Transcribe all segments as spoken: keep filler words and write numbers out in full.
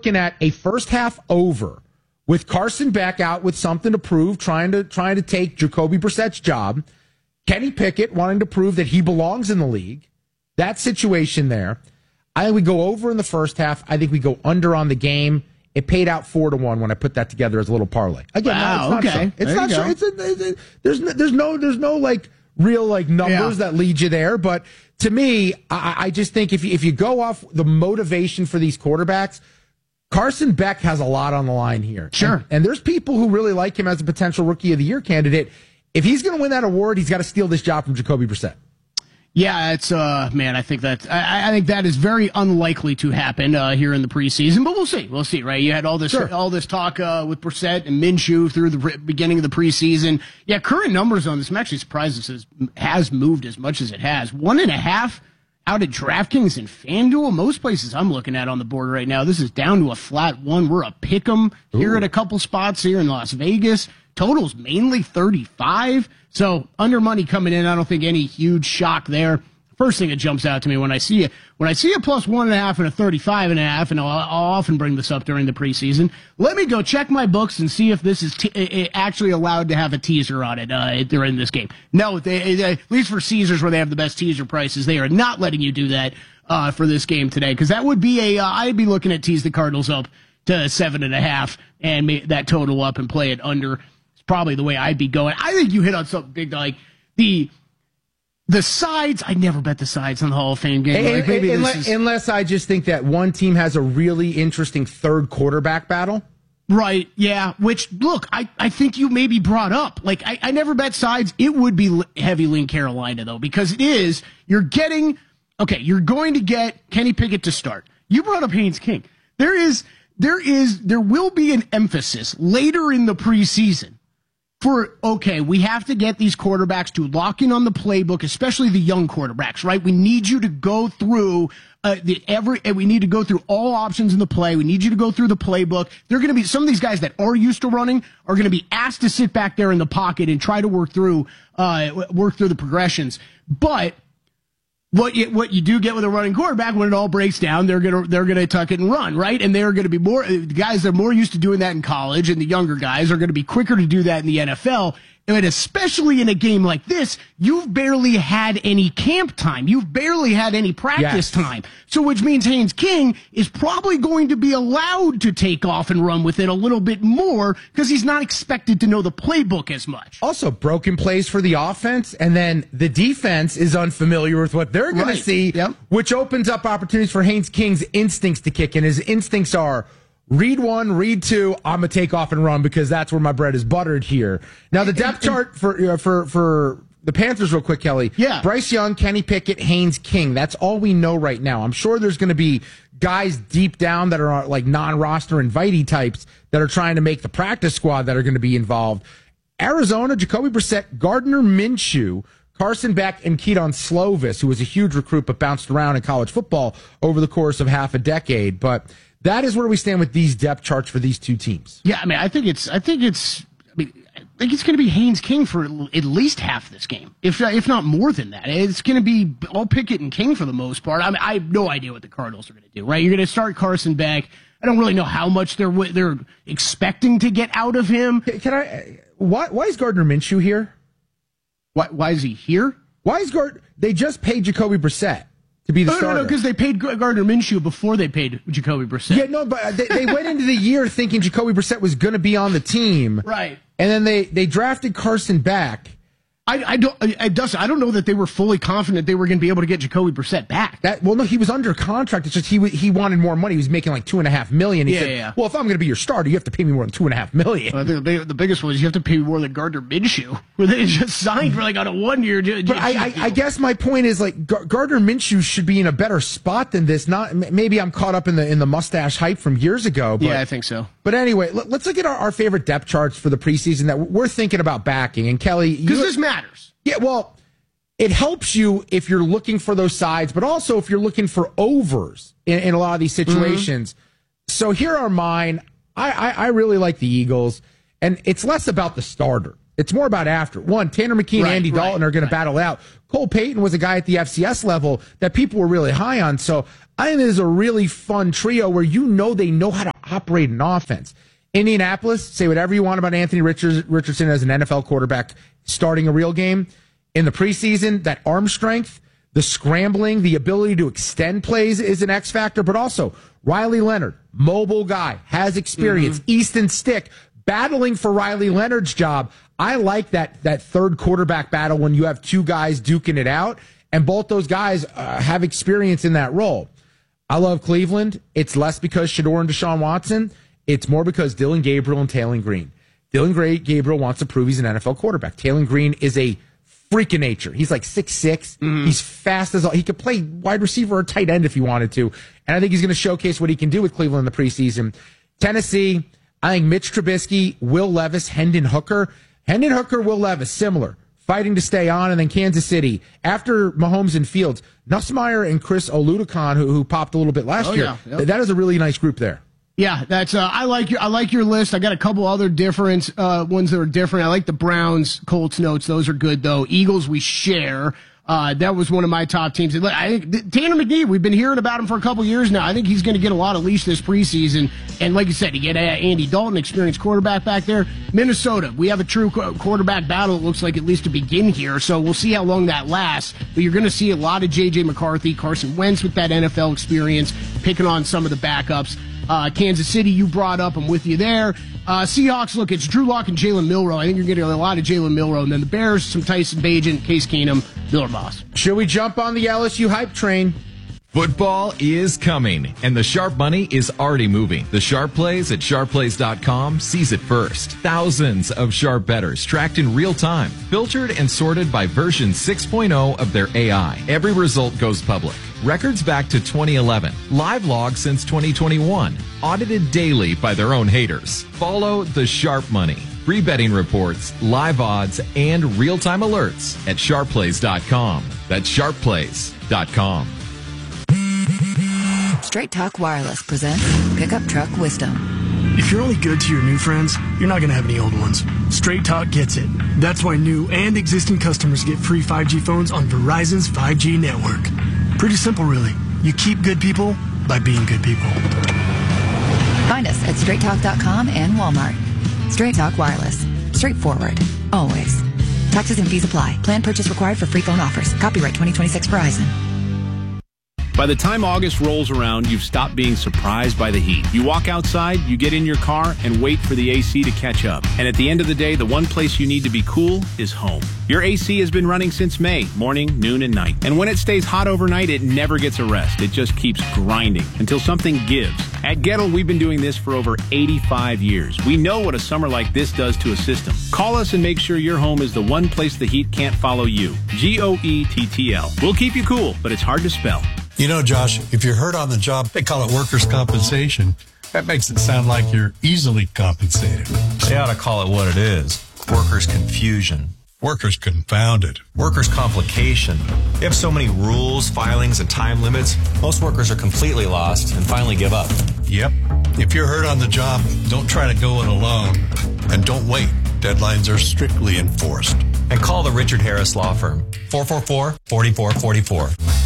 looking at a first half over with Carson Beck out with something to prove, trying to trying to take Jacoby Brissett's job. Kenny Pickett wanting to prove that he belongs in the league. That situation there. I think we go over in the first half. I think we go under on the game. It paid out four to one when I put that together as a little parlay. Again, wow, no, it's not okay. sure. It's there not sure. It's a, it's a, there's no, there's no there's no like real like numbers yeah. that lead you there. But to me, I, I just think if you, if you go off the motivation for these quarterbacks, Carson Beck has a lot on the line here. Sure, and, and there's people who really like him as a potential Rookie of the Year candidate. If he's going to win that award, he's got to steal this job from Jacoby Brissett. Yeah, it's uh man, I think that I, I think that is very unlikely to happen uh, here in the preseason, but we'll see. We'll see, right? You had all this sure. all this talk uh, with Brissett and Minshew through the pre- beginning of the preseason. Yeah, current numbers on this. I'm actually surprised this has, has moved as much as it has. One and a half out at DraftKings and FanDuel. Most places I'm looking at on the board right now, this is down to a flat one. We're a pick'em here at a couple spots here in Las Vegas. Totals mainly thirty-five. So under money coming in, I don't think any huge shock there. First thing that jumps out to me when I see it, when I see a plus one and a half and a thirty-five and a half, and I'll, I'll often bring this up during the preseason. Let me go check my books and see if this is t- actually allowed to have a teaser on it uh, during this game. No, they, they, at least for Caesars, where they have the best teaser prices, they are not letting you do that uh, for this game today, because that would be a. Uh, I'd be looking at tease the Cardinals up to seven and a half and make that total up and play it under. Probably the way I'd be going. I think you hit on something big, like the the sides. I never bet the sides on the Hall of Fame game. Like maybe unless, this is, unless I just think that one team has a really interesting third quarterback battle. Right, yeah, which, look, I, I think you maybe brought up. Like, I, I never bet sides. It would be heavy lean Carolina, though, because it is, you're getting, okay, you're going to get Kenny Pickett to start. You brought up Haynes King. There is, there is, there will be an emphasis later in the preseason for, okay, we have to get these quarterbacks to lock in on the playbook, especially the young quarterbacks, right? We need you to go through uh, the every. We need to go through all options in the play. We need you to go through the playbook. They're going to be some of these guys that are used to running are going to be asked to sit back there in the pocket and try to work through uh, work through the progressions. But what you, what you do get with a running quarterback, when it all breaks down, they're gonna they're gonna tuck it and run, right? And they're gonna be more the guys that are more used to doing that in college, and the younger guys are gonna be quicker to do that in the N F L. And especially in a game like this, you've barely had any camp time. You've barely had any practice yes. time. So which means Haynes King is probably going to be allowed to take off and run with it a little bit more because he's not expected to know the playbook as much. Also, broken plays for the offense, and then the defense is unfamiliar with what they're going Right. to see, Yep. which opens up opportunities for Haynes King's instincts to kick in. His instincts are read one, read two, I'm going to take off and run because that's where my bread is buttered here. Now, the depth chart for uh, for for the Panthers real quick, Kelly. Yeah. Bryce Young, Kenny Pickett, Haynes King. That's all we know right now. I'm sure there's going to be guys deep down that are like non-roster invitee types that are trying to make the practice squad that are going to be involved. Arizona, Jacoby Brissett, Gardner Minshew, Carson Beck, and Keaton Slovis, who was a huge recruit but bounced around in college football over the course of half a decade. But that is where we stand with these depth charts for these two teams. Yeah, I mean, I think it's, I think it's, I mean, I think it's going to be Haynes King for at least half this game, if if not more than that. It's going to be all Pickett and King for the most part. I mean, I have no idea what the Cardinals are going to do. Right, you're going to start Carson Beck. I don't really know how much they're they're expecting to get out of him. Can I? Why why is Gardner Minshew here? Why why is he here? Why is Gard? They just paid Jacoby Brissett to be the no, starter. No, no, because they paid Gardner Minshew before they paid Jacoby Brissett. Yeah, no, but they, they went into the year thinking Jacoby Brissett was going to be on the team, right? And then they they drafted Carson Beck. I, I don't, I, Dustin, I don't know that they were fully confident they were going to be able to get Jacoby Brissett back. That well, no, he was under contract. It's just he he wanted more money. He was making like two and a half million. He yeah, said, yeah. "Well, if I'm going to be your starter, you have to pay me more than two and a half million." Well, I think the, big, the biggest one is you have to pay more than Gardner Minshew, where they just signed for like on a one year. But I, I, I guess my point is like Gar- Gardner Minshew should be in a better spot than this. Not maybe I'm caught up in the in the mustache hype from years ago. But, yeah, I think so. But anyway, let, let's look at our, our favorite depth charts for the preseason that we're thinking about backing. And Kelly, because this matters. Yeah, well, it helps you if you're looking for those sides, but also if you're looking for overs in, in a lot of these situations. Mm-hmm. So here are mine. I, I, I really like the Eagles, and it's less about the starter. It's more about after. One, Tanner McKee and right, Andy right, Dalton are going right. to battle out. Cole Payton was a guy at the F C S level that people were really high on. So I think this is a really fun trio where you know they know how to top-rated offense. Indianapolis, say whatever you want about Anthony Richards, Richardson as an N F L quarterback starting a real game. In the preseason, that arm strength, the scrambling, the ability to extend plays is an X factor, but also Riley Leonard, mobile guy, has experience. Mm-hmm. Easton Stick, battling for Riley Leonard's job. I like that that third quarterback battle when you have two guys duking it out, and both those guys uh, have experience in that role. I love Cleveland. It's less because Shedeur and Deshaun Watson. It's more because Dillon Gabriel and Taylon Green. Dillon Gabriel wants to prove he's an N F L quarterback. Taylon Green is a freak of nature. He's like six six. Mm. He's fast as all. He could play wide receiver or tight end if he wanted to. And I think he's going to showcase what he can do with Cleveland in the preseason. Tennessee, I think Mitch Trubisky, Will Levis, Hendon Hooker. Hendon Hooker, Will Levis, similar. Fighting to stay on. And then Kansas City, after Mahomes and Fields, Nussmeier and Chris Oluokun, who, who popped a little bit last oh, year. Yeah. Yep. That is a really nice group there. Yeah, that's uh, I like your I like your list. I got a couple other different uh, ones that are different. I like the Browns, Colts notes; those are good though. Eagles, we share. Uh, that was one of my top teams. I think Tanner McNee, we've been hearing about him for a couple years now. I think he's going to get a lot of leash this preseason. And like you said, you get Andy Dalton, experienced quarterback back there. Minnesota, we have a true quarterback battle, it looks like, at least to begin here. So we'll see how long that lasts. But you're going to see a lot of J J McCarthy, Carson Wentz with that N F L experience, picking on some of the backups. Uh, Kansas City, you brought up. I'm with you there. Uh, Seahawks, look, it's Drew Lock and Jalen Milroe. I think you're getting a lot of Jalen Milroe. And then the Bears, some Tyson Bagent, Case Keenum, Miller Moss. Should we jump on the L S U hype train? Football is coming, and the sharp money is already moving. The Sharp Plays at sharp plays dot com sees it first. Thousands of sharp bettors tracked in real time, filtered and sorted by version six point oh of their A I. Every result goes public. Records back to twenty eleven. Live logs since twenty twenty-one. Audited daily by their own haters. Follow the Sharp Money. Free betting reports, live odds, and real-time alerts at sharp plays dot com. That's sharp plays dot com. Straight Talk Wireless presents Pickup Truck Wisdom. If you're only good to your new friends, you're not going to have any old ones. Straight Talk gets it. That's why new and existing customers get free five G phones on Verizon's five G network. Pretty simple, really. You keep good people by being good people. Find us at straight talk dot com and Walmart. Straight Talk Wireless. Straightforward. Always. Taxes and fees apply. Plan purchase required for free phone offers. Copyright twenty twenty-six Verizon. By the time August rolls around, you've stopped being surprised by the heat. You walk outside, you get in your car, and wait for the A C to catch up. And at the end of the day, the one place you need to be cool is home. Your A C has been running since May, morning, noon, and night. And when it stays hot overnight, it never gets a rest. It just keeps grinding until something gives. At Gettle, we've been doing this for over eighty-five years. We know what a summer like this does to a system. Call us and make sure your home is the one place the heat can't follow you. G O E T T L. We'll keep you cool, but it's hard to spell. You know, Josh, if you're hurt on the job, they call it workers' compensation. That makes it sound like you're easily compensated. They ought to call it what it is. Workers' confusion. Workers' confounded. Workers' complication. They have so many rules, filings, and time limits, most workers are completely lost and finally give up. Yep. If you're hurt on the job, don't try to go it alone. And don't wait. Deadlines are strictly enforced. And call the Richard Harris Law Firm. four four four, four four four four.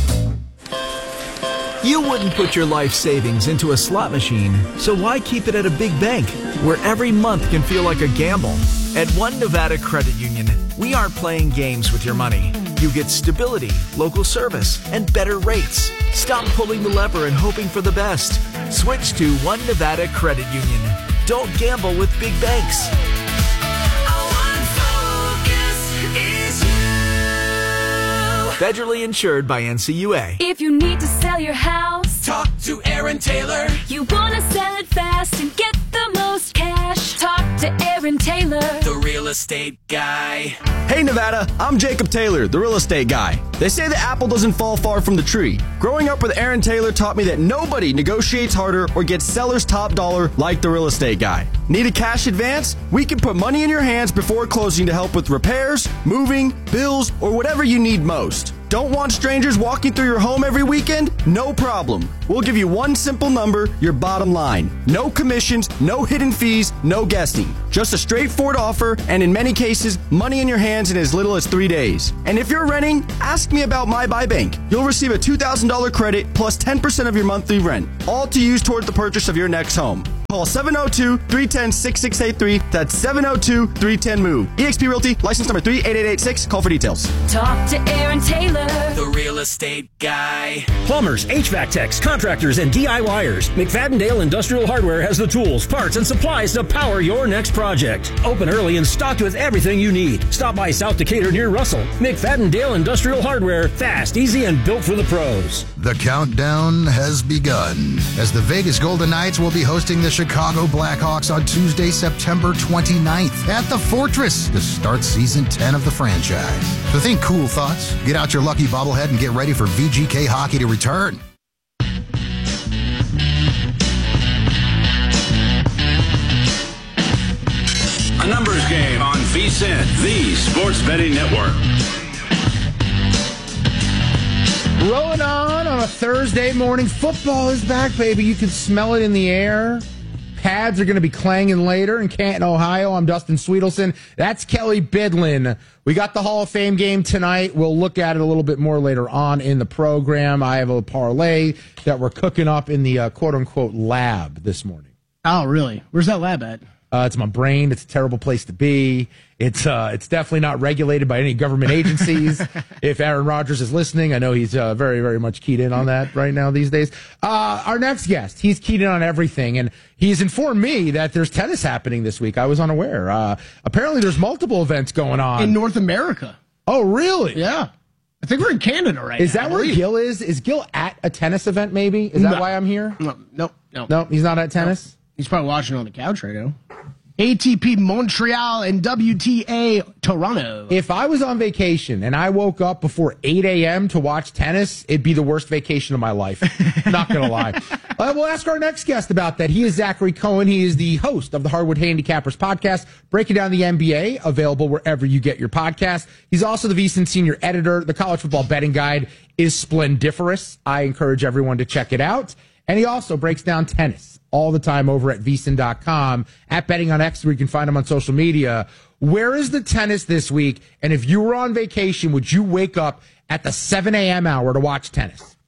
You wouldn't put your life savings into a slot machine, so why keep it at a big bank, where every month can feel like a gamble? At One Nevada Credit Union, we aren't playing games with your money. You get stability, local service, and better rates. Stop pulling the lever and hoping for the best. Switch to One Nevada Credit Union. Don't gamble with big banks. Federally insured by N C U A. If you need to sell your house, talk to Aaron Taylor. You want to sell it fast and get the most cash, talk to Aaron Taylor, the real estate guy. Hey Nevada, I'm Jacob Taylor, the real estate guy. They say the apple doesn't fall far from the tree. Growing up with Aaron Taylor taught me that nobody negotiates harder or gets seller's top dollar like the real estate guy. Need a cash advance? We can put money in your hands before closing to help with repairs, moving, bills, or whatever you need most. Don't want strangers walking through your home every weekend? No problem. We'll give you one simple number, your bottom line. No commissions, no hidden fees, no guessing. Just a straightforward offer, and in many cases, money in your hands in as little as three days. And if you're renting, ask me about My Buy Bank. You'll receive a two thousand dollars credit plus ten percent of your monthly rent, all to use toward the purchase of your next home. Call seven oh two, three one oh, six six eight three. That's seven oh two, three one oh, MOVE. eXp Realty, license number three eight eight eight six. Call for details. Talk to Aaron Taylor, the real estate guy. Plumbers, H V A C techs, contractors, and D I Y ers. McFadden-Dale Industrial Hardware has the tools, parts, and supplies to power your next project. Open early and stocked with everything you need. Stop by South Decatur near Russell. McFadden-Dale Industrial Hardware. Fast, easy, and built for the pros. The countdown has begun as the Vegas Golden Knights will be hosting the Chicago Blackhawks on Tuesday, September twenty-ninth at the Fortress to start season ten of the franchise. So think cool thoughts, get out your lucky bobblehead, and get ready for V G K hockey to return. A numbers game on V S I N, the Sports Betting Network. Rolling on on a Thursday morning. Football is back, baby. You can smell it in the air. Pads are going to be clanging later in Canton, Ohio. I'm Dustin Sweetelson. That's Kelly Bidlin. We got the Hall of Fame game tonight. We'll look at it a little bit more later on in the program. I have a parlay that we're cooking up in the uh, quote-unquote lab this morning. Oh, really? Where's that lab at? Uh, it's my brain. It's a terrible place to be. It's uh, it's definitely not regulated by any government agencies. If Aaron Rodgers is listening, I know he's uh, very, very much keyed in on that right now these days. Uh, our next guest, he's keyed in on everything, and he's informed me that there's tennis happening this week. I was unaware. Uh, apparently, there's multiple events going on. In North America. Oh, really? Yeah. I think we're in Canada right is now. Is that where Gil is? Is Gil at a tennis event, maybe? Is that no. why I'm here? No, no, no. No, he's not at tennis? No. He's probably watching on the couch right now. A T P Montreal and W T A Toronto. If I was on vacation and I woke up before eight a.m. to watch tennis, it'd be the worst vacation of my life. Not going to lie. Uh, we'll ask our next guest about that. He is Zachary Cohen. He is the host of the Hardwood Handicappers podcast, breaking down the N B A, available wherever you get your podcast. He's also the VSiN senior editor. The College Football Betting Guide is splendiferous. I encourage everyone to check it out. And he also breaks down tennis all the time over at V S I N dot com, at Betting on X, where you can find him on social media. Where is the tennis this week? And if you were on vacation, would you wake up at the seven a.m. hour to watch tennis?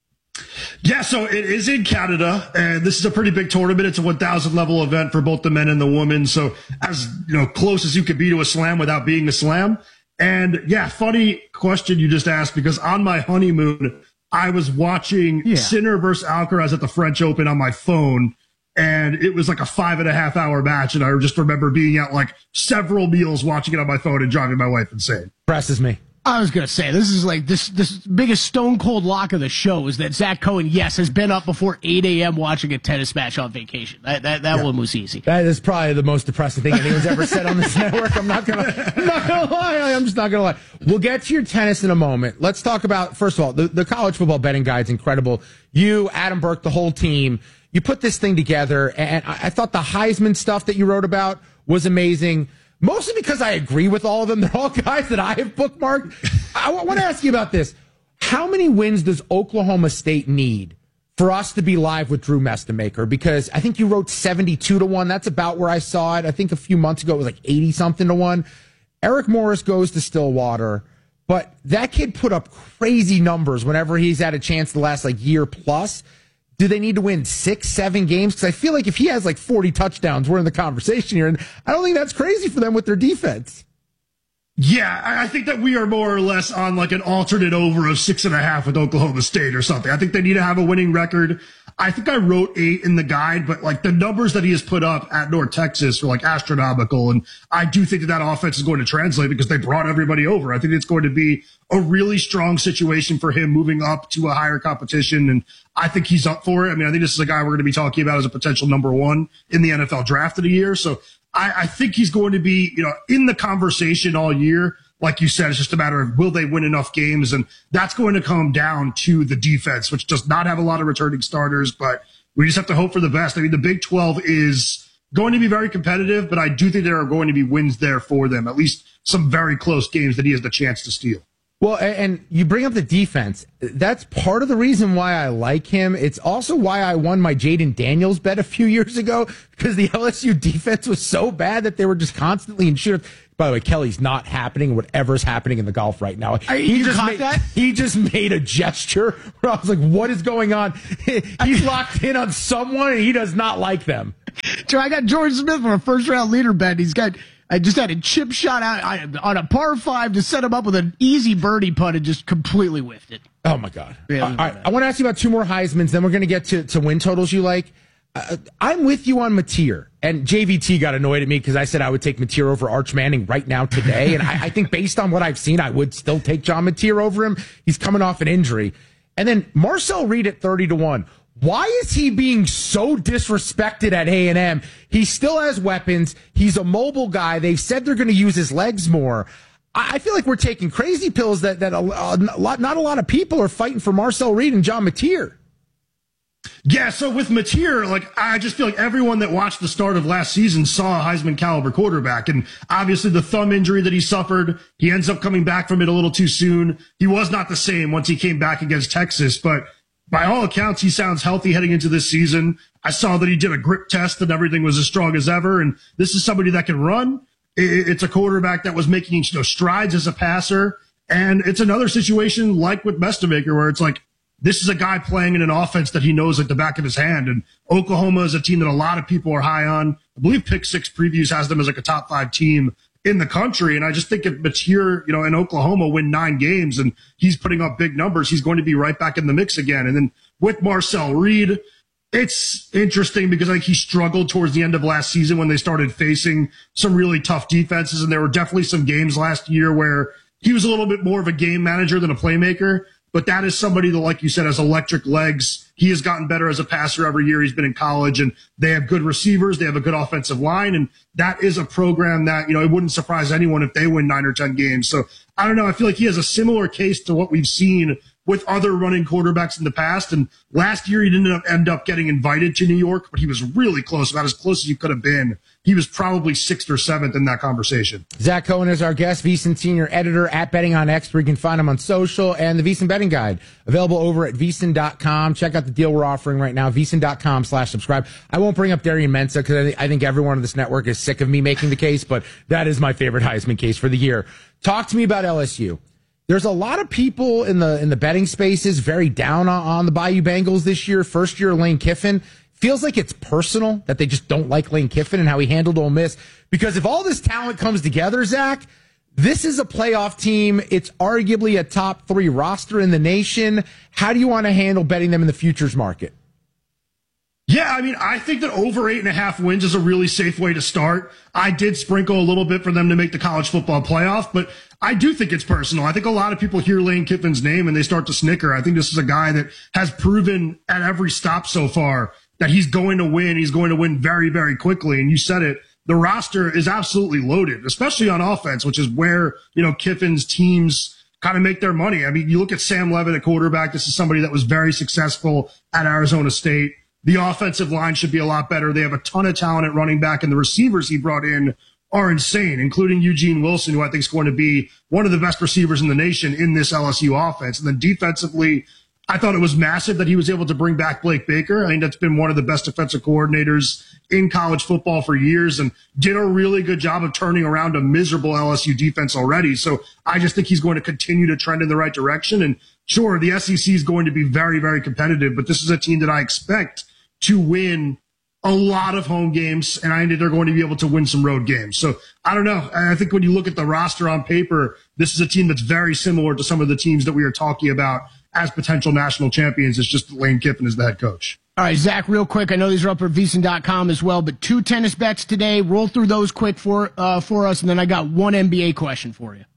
Yeah, so it is in Canada, and this is a pretty big tournament. It's a one thousand level event for both the men and the women. So as you know, close as you could be to a slam without being a slam. And yeah, funny question you just asked, because on my honeymoon, I was watching yeah. Sinner versus Alcaraz at the French Open on my phone, and it was like a five and a half hour match. And I just remember being at like several meals watching it on my phone and driving my wife insane. Impresses me. I was going to say, this is like this this biggest stone cold lock of the show is that Zach Cohen, yes, has been up before eight a.m. watching a tennis match on vacation. That that, that yeah. one was easy. That is probably the most depressing thing anyone's ever said on this network. I'm not going to I'm not going to lie. I'm just not going to lie. We'll get to your tennis in a moment. Let's talk about, first of all, the, the College Football Betting Guide's incredible. You, Adam Burke, the whole team, you put this thing together, and I, I thought the Heisman stuff that you wrote about was amazing. Mostly because I agree with all of them. They're all guys that I have bookmarked. I want to ask you about this. How many wins does Oklahoma State need for us to be live with Drew Mestemaker? Because I think you wrote seventy-two to one. That's about where I saw it. I think a few months ago it was like eighty something to one. Eric Morris goes to Stillwater, but that kid put up crazy numbers whenever he's had a chance the last like year plus. Do they need to win six, seven games? Because I feel like if he has like forty touchdowns, we're in the conversation here. And I don't think that's crazy for them with their defense. Yeah, I think that we are more or less on like an alternate over of six and a half with Oklahoma State or something. I think they need to have a winning record. I think I wrote eight in the guide, but like the numbers that he has put up at North Texas are like astronomical. And I do think that that offense is going to translate because they brought everybody over. I think it's going to be a really strong situation for him moving up to a higher competition. And I think he's up for it. I mean, I think this is a guy we're going to be talking about as a potential number one in the N F L draft of the year. So I, I think he's going to be, you know, in the conversation all year. Like you said, it's just a matter of will they win enough games? And that's going to come down to the defense, which does not have a lot of returning starters, but we just have to hope for the best. I mean, the Big twelve is going to be very competitive, but I do think there are going to be wins there for them, at least some very close games that he has the chance to steal. Well, and you bring up the defense. That's part of the reason why I like him. It's also why I won my Jaden Daniels bet a few years ago, because the L S U defense was so bad that they were just constantly in shootouts. By the way, Kelly's not happening. Whatever's happening in the golf right now, he you just caught made, that? He just made a gesture where I was like, "What is going on?" He's locked in on someone, and he does not like them. So I got George Smith for a first round leader bet. He's got, I just had a chip shot out I, on a par five to set him up with an easy birdie putt and just completely whiffed it. Oh my God. Yeah, All right, I want to ask you about two more Heismans, then we're going to get to, to win totals you like. Uh, I'm with you on Mateer, and J V T got annoyed at me because I said I would take Mateer over Arch Manning right now today, and I, I think based on what I've seen, I would still take John Mateer over him. He's coming off an injury. And then Marcel Reed at thirty to one. Why is he being so disrespected at A and M? He still has weapons. He's a mobile guy. They've said they're going to use his legs more. I feel like we're taking crazy pills that, that a lot, not a lot of people are fighting for Marcel Reed and John Mateer. Yeah, so with Mateer, like, I just feel like everyone that watched the start of last season saw a Heisman caliber quarterback. And obviously the thumb injury that he suffered, he ends up coming back from it a little too soon. He was not the same once he came back against Texas, but by all accounts, he sounds healthy heading into this season. I saw that he did a grip test and everything was as strong as ever. And this is somebody that can run. It's a quarterback that was making, you know, strides as a passer. And it's another situation like with Mestemaker where it's like, this is a guy playing in an offense that he knows at the back of his hand. And Oklahoma is a team that a lot of people are high on. I believe Pick Six Previews has them as like a top five team in the country. And I just think if Mateer, you know, in Oklahoma win nine games and he's putting up big numbers, he's going to be right back in the mix again. And then with Marcel Reed, it's interesting because I think he struggled towards the end of last season when they started facing some really tough defenses. And there were definitely some games last year where he was a little bit more of a game manager than a playmaker. But that is somebody that, like you said, has electric legs. He has gotten better as a passer every year he's been in college, and they have good receivers. They have a good offensive line, and that is a program that, you know, it wouldn't surprise anyone if they win nine or ten games. So I don't know. I feel like he has a similar case to what we've seen with other running quarterbacks in the past. And last year he didn't end up getting invited to New York, but he was really close, about as close as he could have been. He was probably sixth or seventh in that conversation. Zach Cohen is our guest, VSiN senior editor at Betting on X, where you can find him on social, and the VSiN Betting Guide, available over at V S I N dot com. Check out the deal we're offering right now, V S I N dot com slash subscribe. I won't bring up Darian Mensah because I think everyone on this network is sick of me making the case, but that is my favorite Heisman case for the year. Talk to me about L S U. There's a lot of people in the in the betting spaces very down on, on the Bayou Bengals this year. First year Lane Kiffin. Feels like it's personal that they just don't like Lane Kiffin and how he handled Ole Miss. Because if all this talent comes together, Zach, this is a playoff team. It's arguably a top three roster in the nation. How do you want to handle betting them in the futures market? Yeah, I mean, I think that over eight and a half wins is a really safe way to start. I did sprinkle a little bit for them to make the college football playoff, but I do think it's personal. I think a lot of people hear Lane Kiffin's name and they start to snicker. I think this is a guy that has proven at every stop so far that he's going to win. He's going to win very, very quickly. And you said it, the roster is absolutely loaded, especially on offense, which is where, you know, Kiffin's teams kind of make their money. I mean, you look at Sam Levitt at quarterback. This is somebody that was very successful at Arizona State. The offensive line should be a lot better. They have a ton of talent at running back, and the receivers he brought in are insane, including Eugene Wilson, who I think is going to be one of the best receivers in the nation in this L S U offense. And then defensively, I thought it was massive that he was able to bring back Blake Baker. I think that's been one of the best defensive coordinators in college football for years and did a really good job of turning around a miserable L S U defense already. So I just think he's going to continue to trend in the right direction. And sure, the S E C is going to be very, very competitive, but this is a team that I expect to win a lot of home games, and I think they're going to be able to win some road games. So I don't know. I think when you look at the roster on paper, this is a team that's very similar to some of the teams that we are talking about as potential national champions. It's just Lane Kiffin is the head coach. All right, Zach, real quick. I know these are up at V S I N dot com as well, but two tennis bets today. Roll through those quick for uh, for us, and then I got one N B A question for you.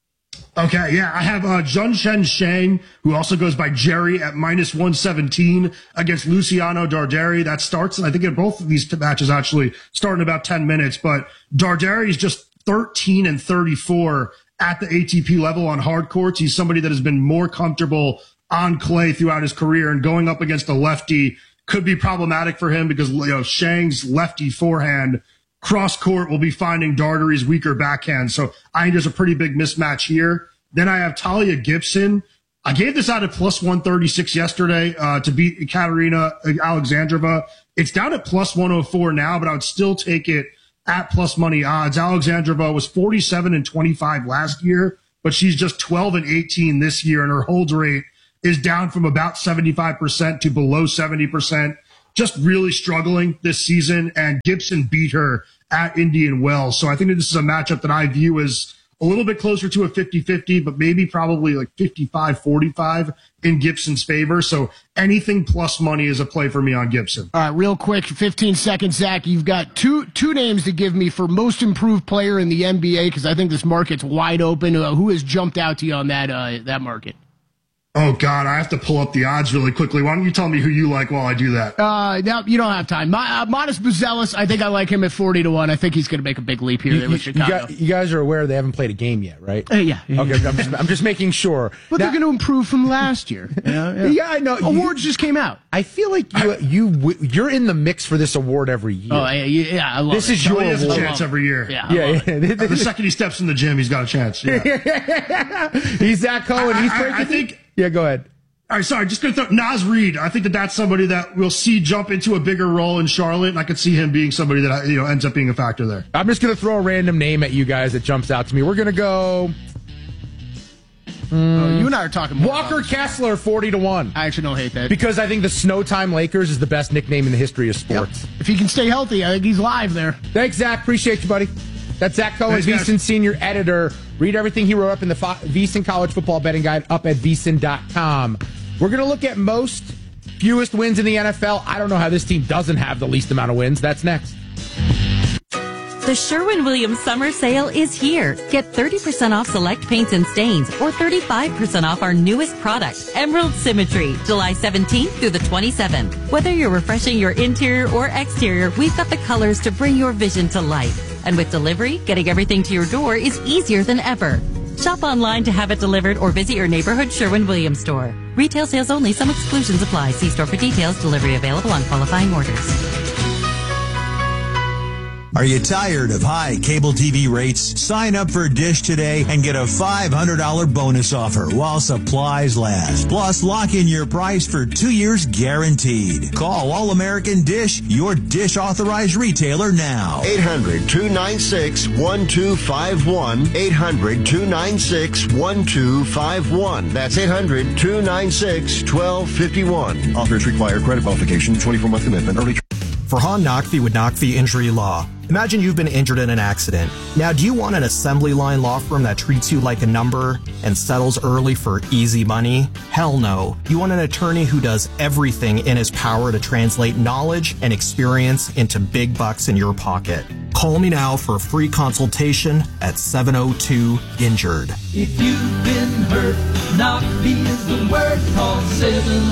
Okay, yeah, I have uh, Junchen Shang, who also goes by Jerry, at minus one seventeen against Luciano Darderi. That starts, and I think both of these matches actually start in about ten minutes, but Darderi is just thirteen and thirty-four at the A T P level on hard courts. He's somebody that has been more comfortable on clay throughout his career, and going up against a lefty could be problematic for him because, you know, Shang's lefty forehand cross court will be finding Darderi's weaker backhand. So I think there's a pretty big mismatch here. Then I have Talia Gibson. I gave this out at plus one thirty-six yesterday uh, to beat Katerina Alexandrova. It's down at plus one oh four now, but I would still take it at plus money odds. Alexandrova was forty-seven and twenty-five last year, but she's just twelve and eighteen this year, and her hold rate is down from about seventy-five percent to below seventy percent. just really struggling this season, and Gibson beat her at Indian Wells. So I think that this is a matchup that I view as a little bit closer to a fifty-fifty, but maybe probably like fifty-five forty-five in Gibson's favor. So anything plus money is a play for me on Gibson. All right, real quick, fifteen seconds, Zach. You've got two two names to give me for most improved player in the N B A, because I think this market's wide open. Uh, who has jumped out to you on that uh, that market? Oh, God, I have to pull up the odds really quickly. Why don't you tell me who you like while I do that? Uh, no, you don't have time. My, uh, Modest Buzelis, I think I like him at forty to one. I think he's going to make a big leap here You, with you, Chicago. you, guys, you guys are aware they haven't played a game yet, right? Uh, yeah. Okay, I'm just, I'm just making sure. But now, they're going to improve from last year. Yeah, yeah. yeah I know. Awards you, just came out. I feel like you, you, you're in the mix for this award every year. Oh, yeah, yeah I love this it. is your award. He has a chance every year. Yeah, yeah. yeah. The second he steps in the gym, he's got a chance. Yeah. He's Zach Cohen. He's breaking. I, I think. Yeah, go ahead. All right, sorry, just going to throw Naz Reid. I think that that's somebody that we'll see jump into a bigger role in Charlotte, and I could see him being somebody that you know ends up being a factor there. I'm just going to throw a random name at you guys that jumps out to me. We're going to go. Mm, oh, you and I are talking more Walker Kessler, forty to one. I actually don't hate that. Because I think the Snowtime Lakers is the best nickname in the history of sports. Yep. If he can stay healthy, I think he's live there. Thanks, Zach. Appreciate you, buddy. That's Zach Cohen, VSiN senior editor. Read everything he wrote up in the VSiN College Football Betting Guide up at V S I N dot com. We're going to look at most, fewest wins in the N F L. I don't know how this team doesn't have the least amount of wins. That's next. The Sherwin-Williams Summer Sale is here. Get thirty percent off select paints and stains or thirty-five percent off our newest product, Emerald Symmetry, July seventeenth through the twenty-seventh. Whether you're refreshing your interior or exterior, we've got the colors to bring your vision to life. And with delivery, getting everything to your door is easier than ever. Shop online to have it delivered or visit your neighborhood Sherwin-Williams store. Retail sales only. Some exclusions apply. See store for details. Delivery available on qualifying orders. Are you tired of high cable T V rates? Sign up for Dish today and get a five hundred dollars bonus offer while supplies last. Plus, lock in your price for two years guaranteed. Call All American Dish, your Dish authorized retailer now. eight hundred, two nine six, one two five one. eight hundred, two nine six, one two five one. That's eight hundred, two nine six, one two five one. Offers require credit qualification, twenty-four month commitment. Early. Farhan Naqvi with Naqvi Injury Law. Imagine you've been injured in an accident. Now, do you want an assembly line law firm that treats you like a number and settles early for easy money? Hell no. You want an attorney who does everything in his power to translate knowledge and experience into big bucks in your pocket. Call me now for a free consultation at seven oh two injured. If you've been hurt, Naqvi is the word. Call seven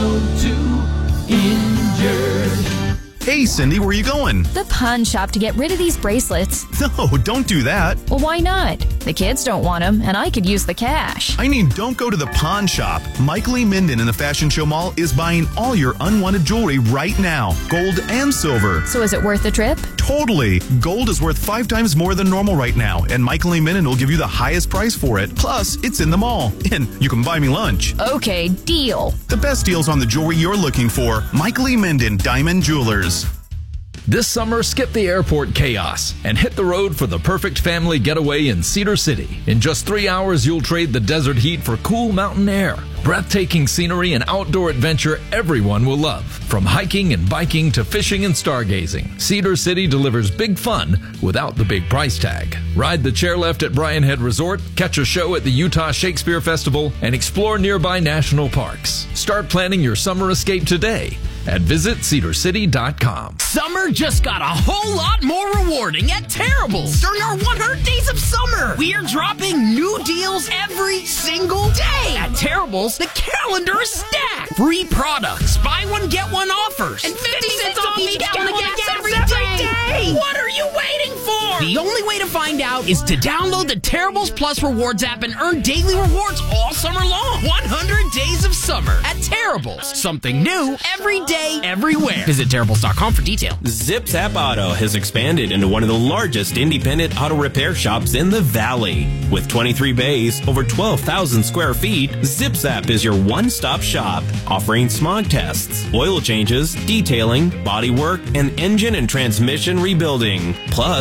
oh two injured. Hey, Cindy, where are you going? The pawn shop to get rid of these bracelets. No, don't do that. Well, why not? The kids don't want them, and I could use the cash. I mean, don't go to the pawn shop. Michael E. Minden in the Fashion Show Mall is buying all your unwanted jewelry right now, gold and silver. So is it worth the trip? Totally. Gold is worth five times more than normal right now, and Michael E. Minden will give you the highest price for it. Plus, it's in the mall, and you can buy me lunch. Okay, deal. The best deals on the jewelry you're looking for. Michael E. Minden, Diamond Jewelers. This summer, skip the airport chaos and hit the road for the perfect family getaway in Cedar City. In just three hours, you'll trade the desert heat for cool mountain air, breathtaking scenery, and outdoor adventure everyone will love. From hiking and biking to fishing and stargazing, Cedar City delivers big fun without the big price tag. Ride the chairlift at Bryan Head Resort, catch a show at the Utah Shakespeare Festival, and explore nearby national parks. Start planning your summer escape today at visit cedar city dot com. Summer just got a whole lot more rewarding at Terrible's. During our one hundred days of summer, we are dropping new deals every single day. At Terrible's, the calendar is stacked. Free products, buy one, get one offers, and fifty cents off each gallon of gas every day. What are you waiting for? The only way to find out is to download the Terrible's Plus Rewards app and earn daily rewards all summer long. one hundred days of summer at Terrible's. Something new every day, everywhere. Visit Terrible's dot com for details. Zip Zap Auto has expanded into one of the largest independent auto repair shops in the Valley. With twenty-three bays, over twelve thousand square feet, Zip Zap is your one-stop shop, offering smog tests, oil changes, detailing, body work, and engine and transmission rebuilding. Plus, Zip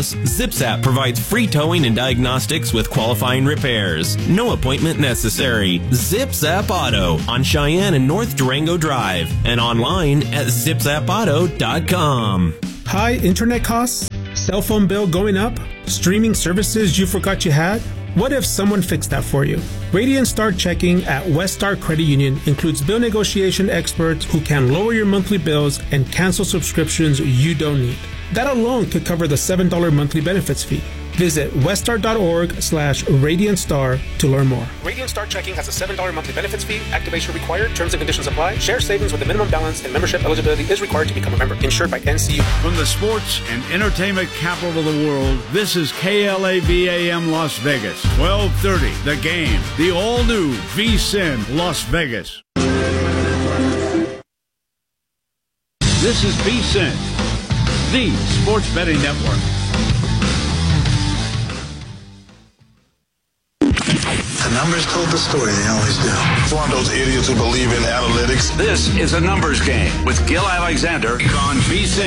ZipZap provides free towing and diagnostics with qualifying repairs. No appointment necessary. ZipZap Auto on Cheyenne and North Durango Drive and online at zip zap auto dot com. High internet costs? Cell phone bill going up? Streaming services you forgot you had? What if someone fixed that for you? Radiant Star Checking at West Star Credit Union includes bill negotiation experts who can lower your monthly bills and cancel subscriptions you don't need. That alone could cover the seven dollars monthly benefits fee. Visit weststar.org slash Radiant Star to learn more. Radiant Star Checking has a seven dollars monthly benefits fee. Activation required. Terms and conditions apply. Share savings with a minimum balance and membership eligibility is required to become a member. Insured by N C U. From the sports and entertainment capital of the world, this is K L A V A M Las Vegas. twelve thirty, The Game. The all-new V S I N Las Vegas. This is V S I N, the sports betting network. The numbers told the story, they always do. It's one of those idiots who believe in analytics. This is a numbers game with Gil Alexander on V S I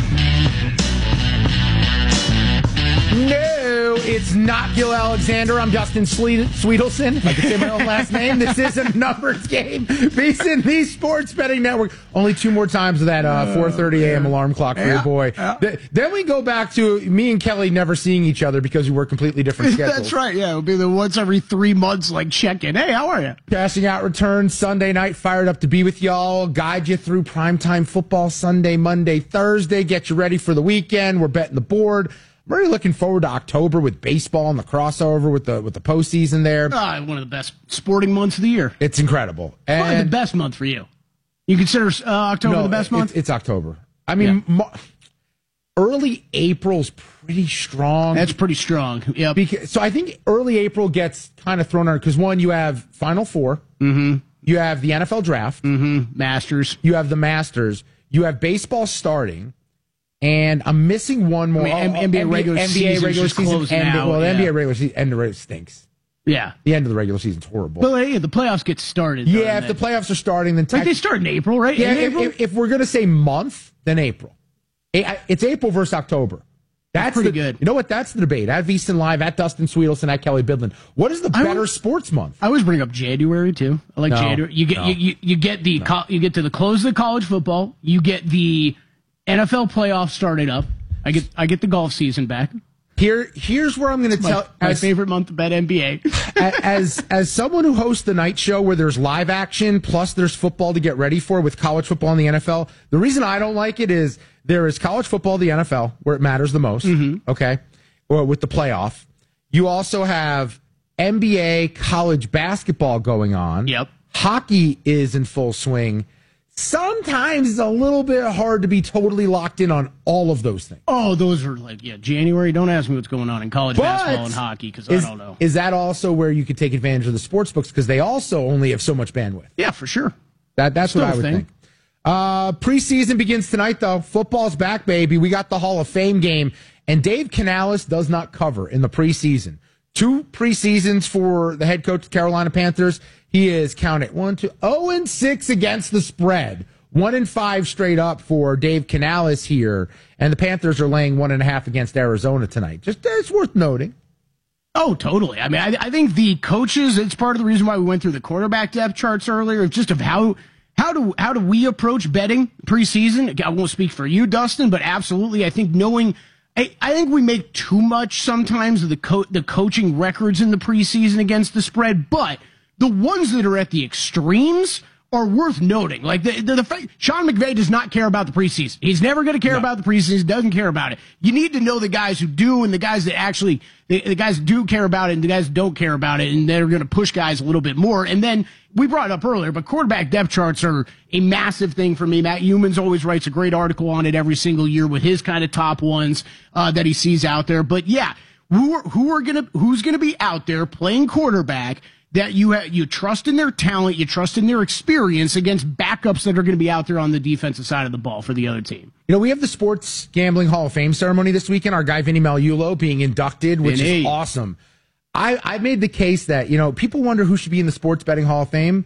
N. No, it's not Gil Alexander. I'm Justin Sweet- Sweetelson. If I can say my own last name. This is a numbers game. V S I N, the sports betting network. Only two more times with that uh, four thirty a.m. alarm clock for your boy. Yeah. Th- then we go back to me and Kelly never seeing each other because we work completely different schedules. That's right. Yeah, it'll be the once every three months, like check in. Hey, how are you? Cashing out returns Sunday night. Fired up to be with y'all. Guide you through primetime football Sunday, Monday, Thursday. Get you ready for the weekend. We're betting the board. I'm really looking forward to October with baseball and the crossover with the with the postseason there. Uh, one of the best sporting months of the year. It's incredible. And Probably the best month for you. You consider uh, October no, the best month? It's, it's October. I mean, yeah. Mo- early April's pretty strong. That's pretty strong. Yeah. So I think early April gets kind of thrown out because, one, you have Final Four. Mm-hmm. You have the N F L Draft. Mm-hmm. Masters. You have the Masters. You have baseball starting. And I'm missing one more. I mean, N B A regular N B A season regular season. N B A, now, well, the yeah. N B A regular season end of the stinks. Yeah. The end of the regular season's horrible. But hey, the playoffs get started. Yeah, if the playoffs are starting, then... Like they start in April, right? Yeah, in if, April? if, if we're going to say month, then April. It's April versus October. That's pretty the, good. You know what? That's the debate. At V S I N Live, at Dustin Sweetelson, at Kelly Bidlin. What is the I better would, sports month? I always bring up January, too. I like no, January. You get no. you, you, you get the no. co- you get to the close of the college football. You get the N F L playoffs started up. I get I get the golf season back. Here, here's where I'm going to tell my as, favorite month to bet N B A. as as someone who hosts the night show where there's live action plus there's football to get ready for with college football and the N F L. The reason I don't like it is there is college football, the N F L, where it matters the most. Mm-hmm. Okay, or with the playoff. You also have N B A college basketball going on. Yep. Hockey is in full swing. Sometimes it's a little bit hard to be totally locked in on all of those things. Oh, those are like, yeah, January. Don't ask me what's going on in college But basketball and hockey because I is, don't know. Is that also where you could take advantage of the sports books because they also only have so much bandwidth? Yeah, for sure. That That's Still what I would thing. think. Uh, preseason begins tonight, though. Football's back, baby. We got the Hall of Fame game, and Dave Canales does not cover in the preseason. Two preseasons for the head coach of the Carolina Panthers. He is counted one, two, oh and six against the spread. One and five straight up for Dave Canales here, and the Panthers are laying one and a half against Arizona tonight. Just it's worth noting. Oh, totally. I mean, I, I think the coaches. It's part of the reason why we went through the quarterback depth charts earlier. Just of how how do how do we approach betting preseason? I won't speak for you, Dustin, but absolutely, I think knowing. I, I think we make too much sometimes of the co- the coaching records in the preseason against the spread, but the ones that are at the extremes are worth noting. Like the, the, the fact, Sean McVay does not care about the preseason. He's never going to care no. about the preseason. Doesn't care about it. You need to know the guys who do and the guys that actually, the, the guys who do care about it and the guys who don't care about it, and they're going to push guys a little bit more. And then we brought it up earlier, but quarterback depth charts are a massive thing for me. Matt Humans always writes a great article on it every single year with his kind of top ones uh, that he sees out there. But yeah, who are, who are gonna who's gonna be out there playing quarterback that you ha- you trust in their talent, you trust in their experience against backups that are going to be out there on the defensive side of the ball for the other team. You know, we have the Sports Gambling Hall of Fame ceremony this weekend. Our guy Vinny Magliulo being inducted, which Vinny. is awesome. I, I made the case that, you know, people wonder who should be in the Sports Betting Hall of Fame.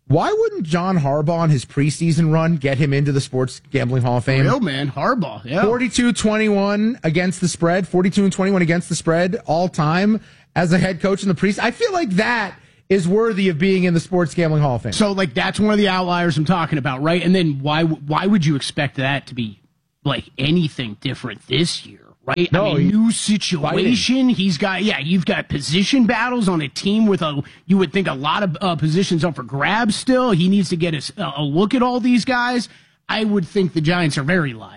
Why wouldn't John Harbaugh in his preseason run get him into the Sports Gambling Hall of Fame? Real man, Harbaugh, yeah. forty-two twenty-one against the spread, forty-two and twenty-one against the spread all time as a head coach in the preseason. I feel like that is worthy of being in the Sports Gambling Hall of Fame. So, like, that's one of the outliers I'm talking about, right? And then why why would you expect that to be, like, anything different this year? Right? No, I mean, new situation. Fighting. He's got, yeah, you've got position battles on a team with a, you would think a lot of uh, positions up for grabs still. He needs to get a, a look at all these guys. I would think the Giants are very live.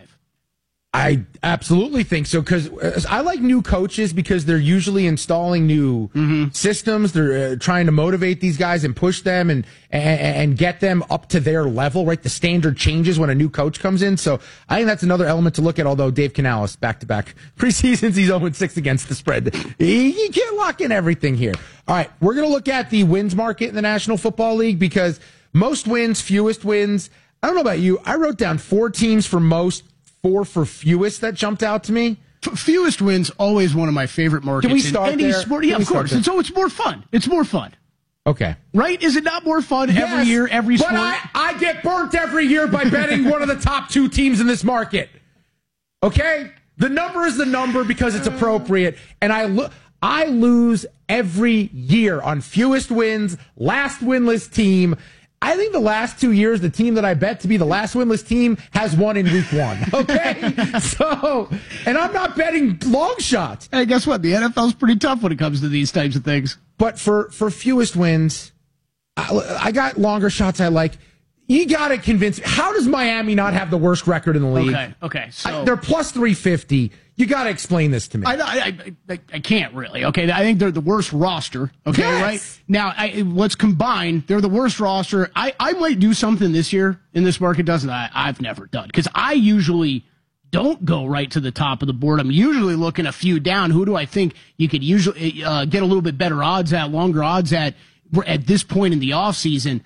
I absolutely think so, because I like new coaches because they're usually installing new mm-hmm. systems. They're uh, trying to motivate these guys and push them and, and and get them up to their level, right? The standard changes when a new coach comes in. So I think that's another element to look at, although Dave Canales, back-to-back preseasons, he's oh and six against the spread. He, he can't lock in everything here. All right, we're going to look at the wins market in the National Football League because most wins, fewest wins. I don't know about you. I wrote down four teams for most, four for fewest that jumped out to me. F- fewest wins, always one of my favorite markets. Can we start in any there? sport. Yeah, Can of course. And so it's more fun. It's more fun. Okay. Right? Is it not more fun yes, every year, every sport? But I, I get burnt every year by betting one of the top two teams in this market. Okay? The number is the number because it's appropriate. And I, lo- I lose every year on fewest wins, last winless team. I think the last two years, the team that I bet to be the last winless team has won in week one. Okay? So, and I'm not betting long shots. Hey, guess what? The N F L's pretty tough when it comes to these types of things. But for, for fewest wins, I, I got longer shots I like. You got to convince me. How does Miami not have the worst record in the league? Okay, okay. So I, they're plus three fifty. You got to explain this to me. I, I, I, I can't really. Okay, I think they're the worst roster. Okay, yes. right now, I, let's combine. They're the worst roster. I, I might do something this year in this market. Doesn't I? I've never done because I usually don't go right to the top of the board. I'm usually looking a few down. Who do I think you could usually uh, get a little bit better odds at, longer odds at at this point in the offseason?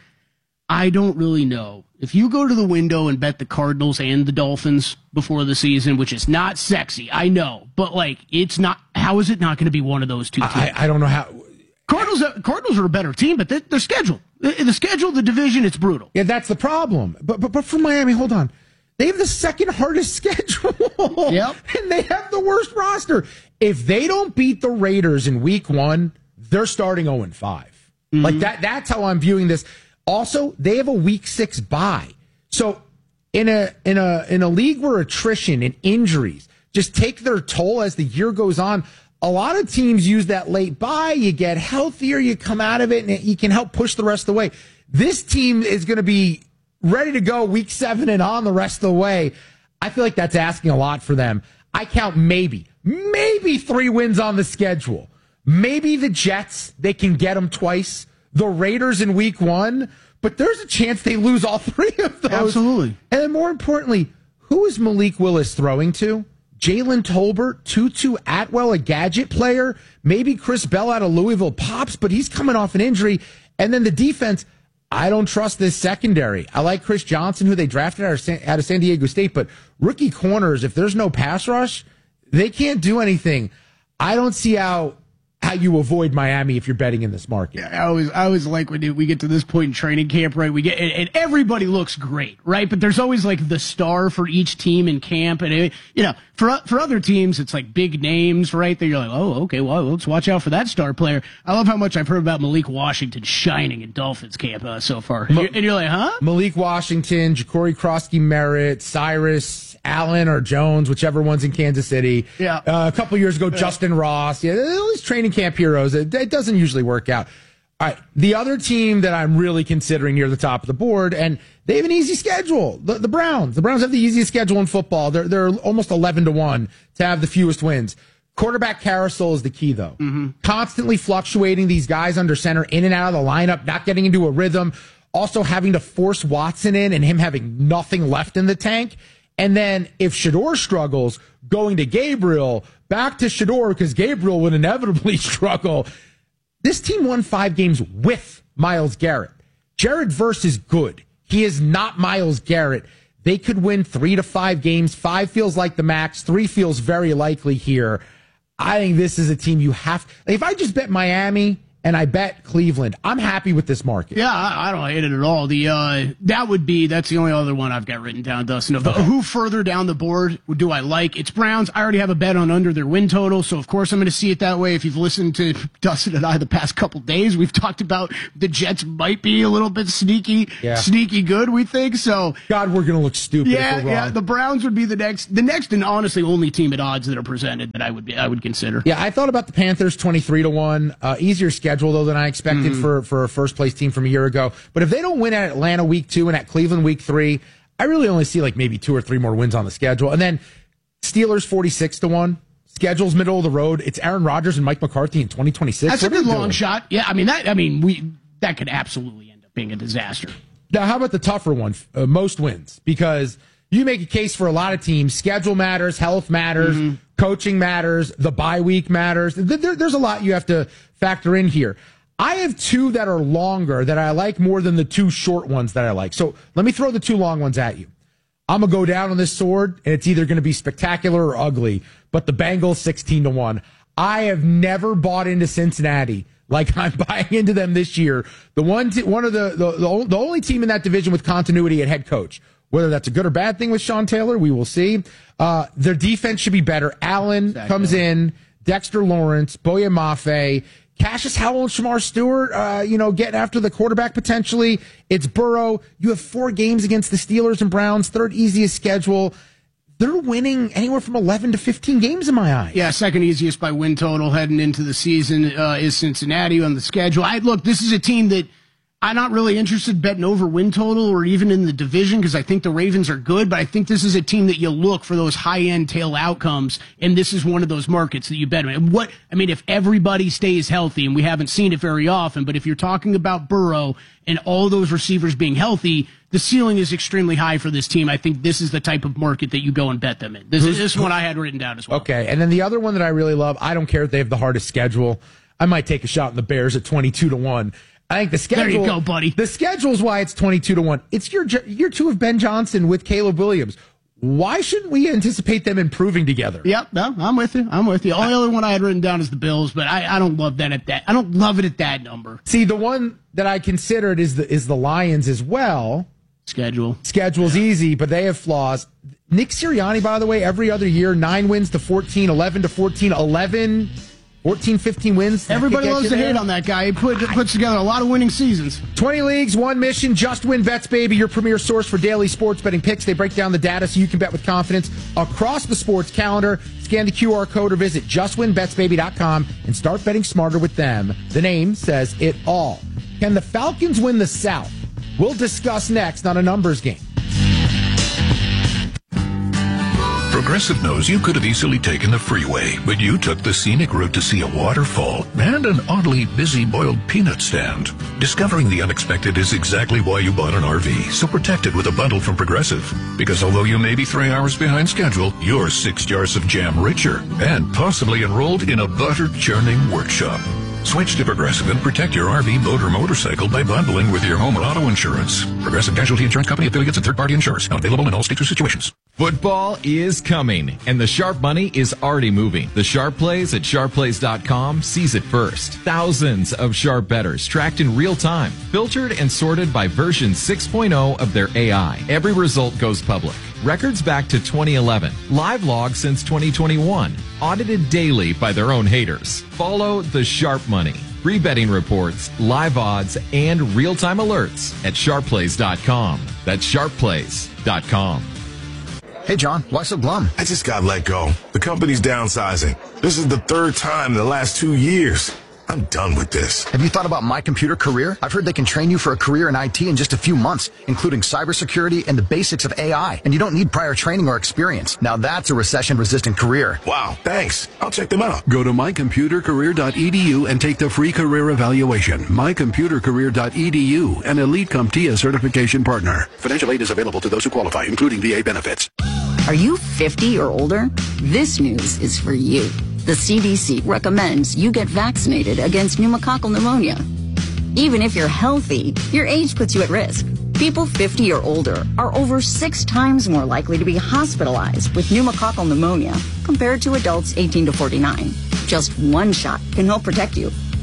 I don't really know. If you go to the window and bet the Cardinals and the Dolphins before the season, which is not sexy, I know, but like it's not. How is it not going to be one of those two teams? I, I don't know how. Cardinals, Cardinals are a better team, but the, the schedule, the, the schedule, the division, it's brutal. Yeah, that's the problem. But but but for Miami, hold on, they have the second hardest schedule. Yep, and they have the worst roster. If they don't beat the Raiders in Week One, they're starting zero and five. Mm-hmm. Like that. That's how I'm viewing this. Also, they have a week six bye. So in a in a in a league where attrition and injuries just take their toll as the year goes on, a lot of teams use that late bye. You get healthier, you come out of it, and you can help push the rest of the way. This team is going to be ready to go week seven and on the rest of the way. I feel like that's asking a lot for them. I count maybe, maybe three wins on the schedule. Maybe the Jets, they can get them twice. The Raiders in week one, but there's a chance they lose all three of those. Absolutely. And then more importantly, who is Malik Willis throwing to? Jalen Tolbert, Tutu Atwell, a gadget player, maybe Chris Bell out of Louisville pops, but he's coming off an injury. And then the defense, I don't trust this secondary. I like Chris Johnson, who they drafted out of San, out of San Diego State, but rookie corners, if there's no pass rush, they can't do anything. I don't see how how you avoid Miami if you're betting in this market. Yeah, I always, I always like when we get to this point in training camp, right? We get, and, and everybody looks great, right? But there's always like the star for each team in camp. And, you know, for, for other teams, it's like big names, right? That you're like, oh, okay, well, let's watch out for that star player. I love how much I've heard about Malik Washington shining in Dolphins camp uh, so far. Ma- and you're like, huh? Malik Washington, Ja'Cory Krosky-Merritt, Cyrus Allen or Jones, whichever one's in Kansas City. Yeah. Uh, a couple years ago, yeah. Justin Ross. Yeah, all these training camp heroes. It, it doesn't usually work out. All right. The other team that I'm really considering near the top of the board, and they have an easy schedule. The, the Browns. The Browns have the easiest schedule in football. They're, they're almost eleven to one to have the fewest wins. Quarterback carousel is the key, though. Mm-hmm. Constantly fluctuating these guys under center, in and out of the lineup, not getting into a rhythm. Also having to force Watson in and him having nothing left in the tank. And then if Shedeur struggles, going to Gabriel, back to Shedeur because Gabriel would inevitably struggle. This team won five games with Myles Garrett. Jared Verse is good. He is not Myles Garrett. They could win three to five games. Five feels like the max. Three feels very likely here. I think this is a team you have. If I just bet Miami and I bet Cleveland. I'm happy with this market. Yeah, I, I don't hate it at all. The uh, that would be that's the only other one I've got written down, Dustin. Of the, Okay. Who further down the board do I like? It's Browns. I already have a bet on under their win total, so of course I'm going to see it that way. If you've listened to Dustin and I the past couple days, we've talked about the Jets might be a little bit sneaky, Yeah. sneaky good. We think so. God, we're going to look stupid. Yeah, if we're yeah. wrong. The Browns would be the next, the next, and honestly only team at odds that are presented that I would be, I would consider. Yeah, I thought about the Panthers twenty-three to one. Uh, easier schedule, though, than I expected Mm-hmm. for, for a first place team from a year ago. But if they don't win at Atlanta week two and at Cleveland week three, I really only see like maybe two or three more wins on the schedule. And then Steelers forty-six to one. Schedule's middle of the road. It's Aaron Rodgers and Mike McCarthy in twenty twenty-six. That's What a are good you long doing? shot. Yeah, I mean that. I mean we that could absolutely end up being a disaster. Now, how about the tougher one? Uh, most wins, because you make a case for a lot of teams. Schedule matters, health matters, Mm-hmm. coaching matters, the bye week matters. There, there- there's a lot you have to factor in here. I have two that are longer that I like more than the two short ones that I like. So let me throw the two long ones at you. I'm going to go down on this sword, and it's either going to be spectacular or ugly, but the Bengals sixteen to one. I have never bought into Cincinnati like I'm buying into them this year. The one, t- one of the, the, the, o- the only team in that division with continuity at head coach. Whether that's a good or bad thing with Sean Taylor, we will see. Uh, their defense should be better. Allen Exactly. comes in, Dexter Lawrence, Boye Mafe, Cassius Howell, and Shamar Stewart, uh, you know, getting after the quarterback potentially. It's Burrow. You have four games against the Steelers and Browns, third easiest schedule. They're winning anywhere from eleven to fifteen games in my eyes. Yeah, second easiest by win total heading into the season uh, is Cincinnati on the schedule. I look, this is a team that I'm not really interested betting over win total or even in the division because I think the Ravens are good, but I think this is a team that you look for those high-end tail outcomes, and this is one of those markets that you bet on. And what I mean, if everybody stays healthy, and we haven't seen it very often, but if you're talking about Burrow and all those receivers being healthy, the ceiling is extremely high for this team. I think this is the type of market that you go and bet them in. This is this one I had written down as well. Okay, and then the other one that I really love, I don't care if they have the hardest schedule. I might take a shot in the Bears at twenty-two to one. I think the schedule. There you go, buddy. The schedule is why it's twenty-two to one. It's year, year two of Ben Johnson with Caleb Williams. Why shouldn't we anticipate them improving together? Yep, no, I'm with you. I'm with you. The only other one I had written down is the Bills, but I, I don't love that at that. I don't love it at that number. See, the one that I considered is the is the Lions as well. Schedule. Schedule's Yeah. easy, but they have flaws. Nick Sirianni, by the way, every other year, nine wins to fourteen, eleven to fourteen, eleven, fourteen, fifteen wins. That Everybody could get loves you to there. hate on that guy. He put, puts together a lot of winning seasons. twenty leagues, one mission, Just Win Bets, baby, your premier source for daily sports betting picks. They break down the data so you can bet with confidence across the sports calendar. Scan the Q R code or visit just win bets baby dot com and start betting smarter with them. The name says it all. Can the Falcons win the South? We'll discuss next on A Numbers Game. Progressive knows you could have easily taken the freeway, but you took the scenic route to see a waterfall and an oddly busy boiled peanut stand. Discovering the unexpected is exactly why you bought an R V, so protect it with a bundle from Progressive. Because although you may be three hours behind schedule, you're six jars of jam richer and possibly enrolled in a butter-churning workshop. Switch to Progressive and protect your R V, boat, or motorcycle by bundling with your home and auto insurance. Progressive Casualty Insurance Company affiliates and third-party insurers. Not available in all states or situations. Football is coming, and the sharp money is already moving. The Sharp Plays at sharp plays dot com sees it first. Thousands of sharp bettors tracked in real time, filtered and sorted by version six point oh of their A I. Every result goes public. Records back to twenty eleven. Live logs since twenty twenty-one. Audited daily by their own haters. Follow the Sharp Money. Free betting reports, live odds, and real-time alerts at sharp plays dot com. That's sharp plays dot com. Hey, John, why so glum? I just got let go. The company's downsizing. This is the third time in the last two years. I'm done with this. Have you thought about My Computer Career? I've heard they can train you for a career in I T in just a few months, including cybersecurity and the basics of A I. And you don't need prior training or experience. Now that's a recession-resistant career. Wow, thanks. I'll check them out. Go to my computer career dot e d u and take the free career evaluation. my computer career dot e d u, an Elite CompTIA certification partner. Financial aid is available to those who qualify, including V A benefits. Are you fifty or older? This news is for you. The C D C recommends you get vaccinated against pneumococcal pneumonia. Even if you're healthy, your age puts you at risk. People fifty or older are over six times more likely to be hospitalized with pneumococcal pneumonia compared to adults eighteen to forty-nine. Just one shot can help protect you.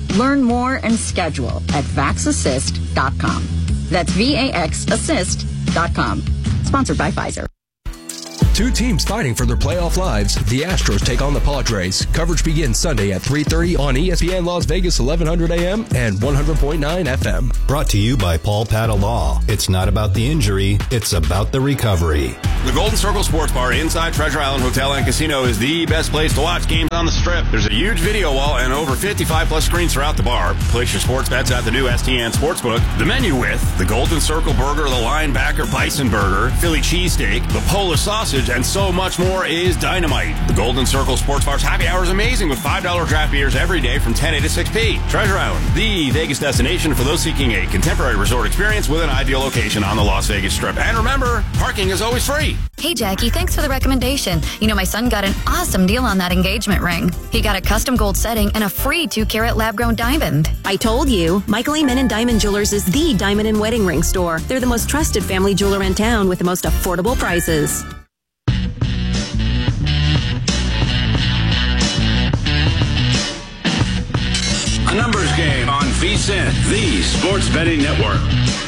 Learn more and schedule at vax assist dot com. That's V A X assist dot com. Sponsored by Pfizer. Two teams fighting for their playoff lives. The Astros take on the Padres. Coverage begins Sunday at three thirty on E S P N Las Vegas, eleven hundred A M and one hundred point nine F M. Brought to you by Paul Pata Law. It's not about the injury, it's about the recovery. The Golden Circle Sports Bar inside Treasure Island Hotel and Casino is the best place to watch games on the Strip. There's a huge video wall and over fifty-five plus screens throughout the bar. Place your sports bets at the new S T N Sportsbook. The menu with the Golden Circle Burger, the Linebacker Bison Burger, Philly Cheesesteak, the Polish Sausage, and so much more is dynamite. The Golden Circle Sports Bar's happy hour is amazing with five dollar draft beers every day from ten A to six P. Treasure Island, the Vegas destination for those seeking a contemporary resort experience with an ideal location on the Las Vegas Strip. And remember, parking is always free. Hey, Jackie, thanks for the recommendation. You know, my son got an awesome deal on that engagement ring. He got a custom gold setting and a free two carat lab grown diamond. I told you, Michael Amen and Diamond Jewelers is the diamond and wedding ring store. They're the most trusted family jeweler in town with the most affordable prices. A numbers game on V S I N, the sports betting network.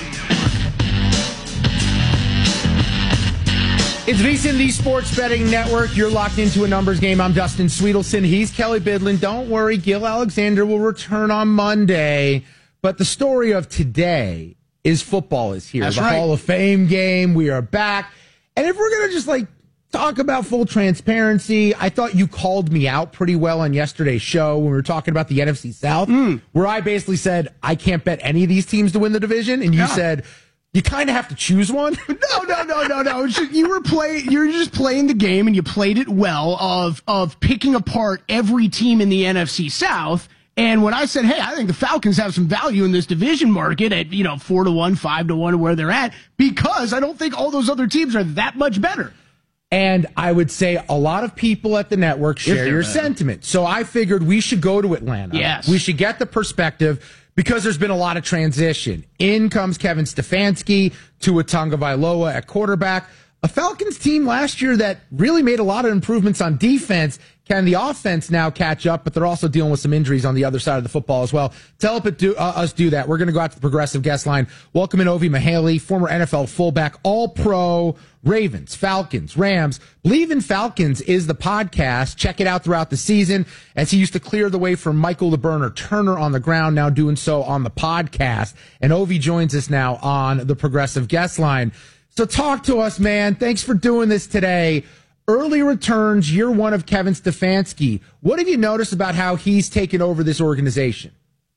It's V S I N, the Sports Betting Network. You're locked into a numbers game. I'm Dustin Sweetelson. He's Kelly Bidlin. Don't worry, Gil Alexander will return on Monday. But the story of today is football is here. That's the right. Hall of Fame game. We are back. And if we're going to just like talk about full transparency, I thought you called me out pretty well on yesterday's show when we were talking about the N F C South, mm. where I basically said, I can't bet any of these teams to win the division. And you yeah. said, you kind of have to choose one. No, no, no, no, no. Just, you were playing. You're just playing the game, and you played it well. Of of picking apart every team in the N F C South. And when I said, "Hey, I think the Falcons have some value in this division market at you know four to one, five to one, where they're at," because I don't think all those other teams are that much better. And I would say a lot of people at the network share your better. sentiment. So I figured we should go to Atlanta. Yes, we should get the perspective. Because there's been a lot of transition. In comes Kevin Stefanski, Tua Tagovailoa at quarterback. A Falcons team last year that really made a lot of improvements on defense. Can the offense now catch up? But they're also dealing with some injuries on the other side of the football as well. To help it do, uh, us do that, we're going to go out to the Progressive guest line. Welcome in Ovi Mihaly, former N F L fullback, all-pro, Ravens, Falcons, Rams. Believe in Falcons is the podcast. Check it out throughout the season as he used to clear the way for Michael the Burner Turner on the ground, now doing so on the podcast. And Ovi joins us now on the Progressive guest line. So talk to us, man. Thanks for doing this today. Early returns, year one of Kevin Stefanski. What have you noticed about how he's taken over this organization?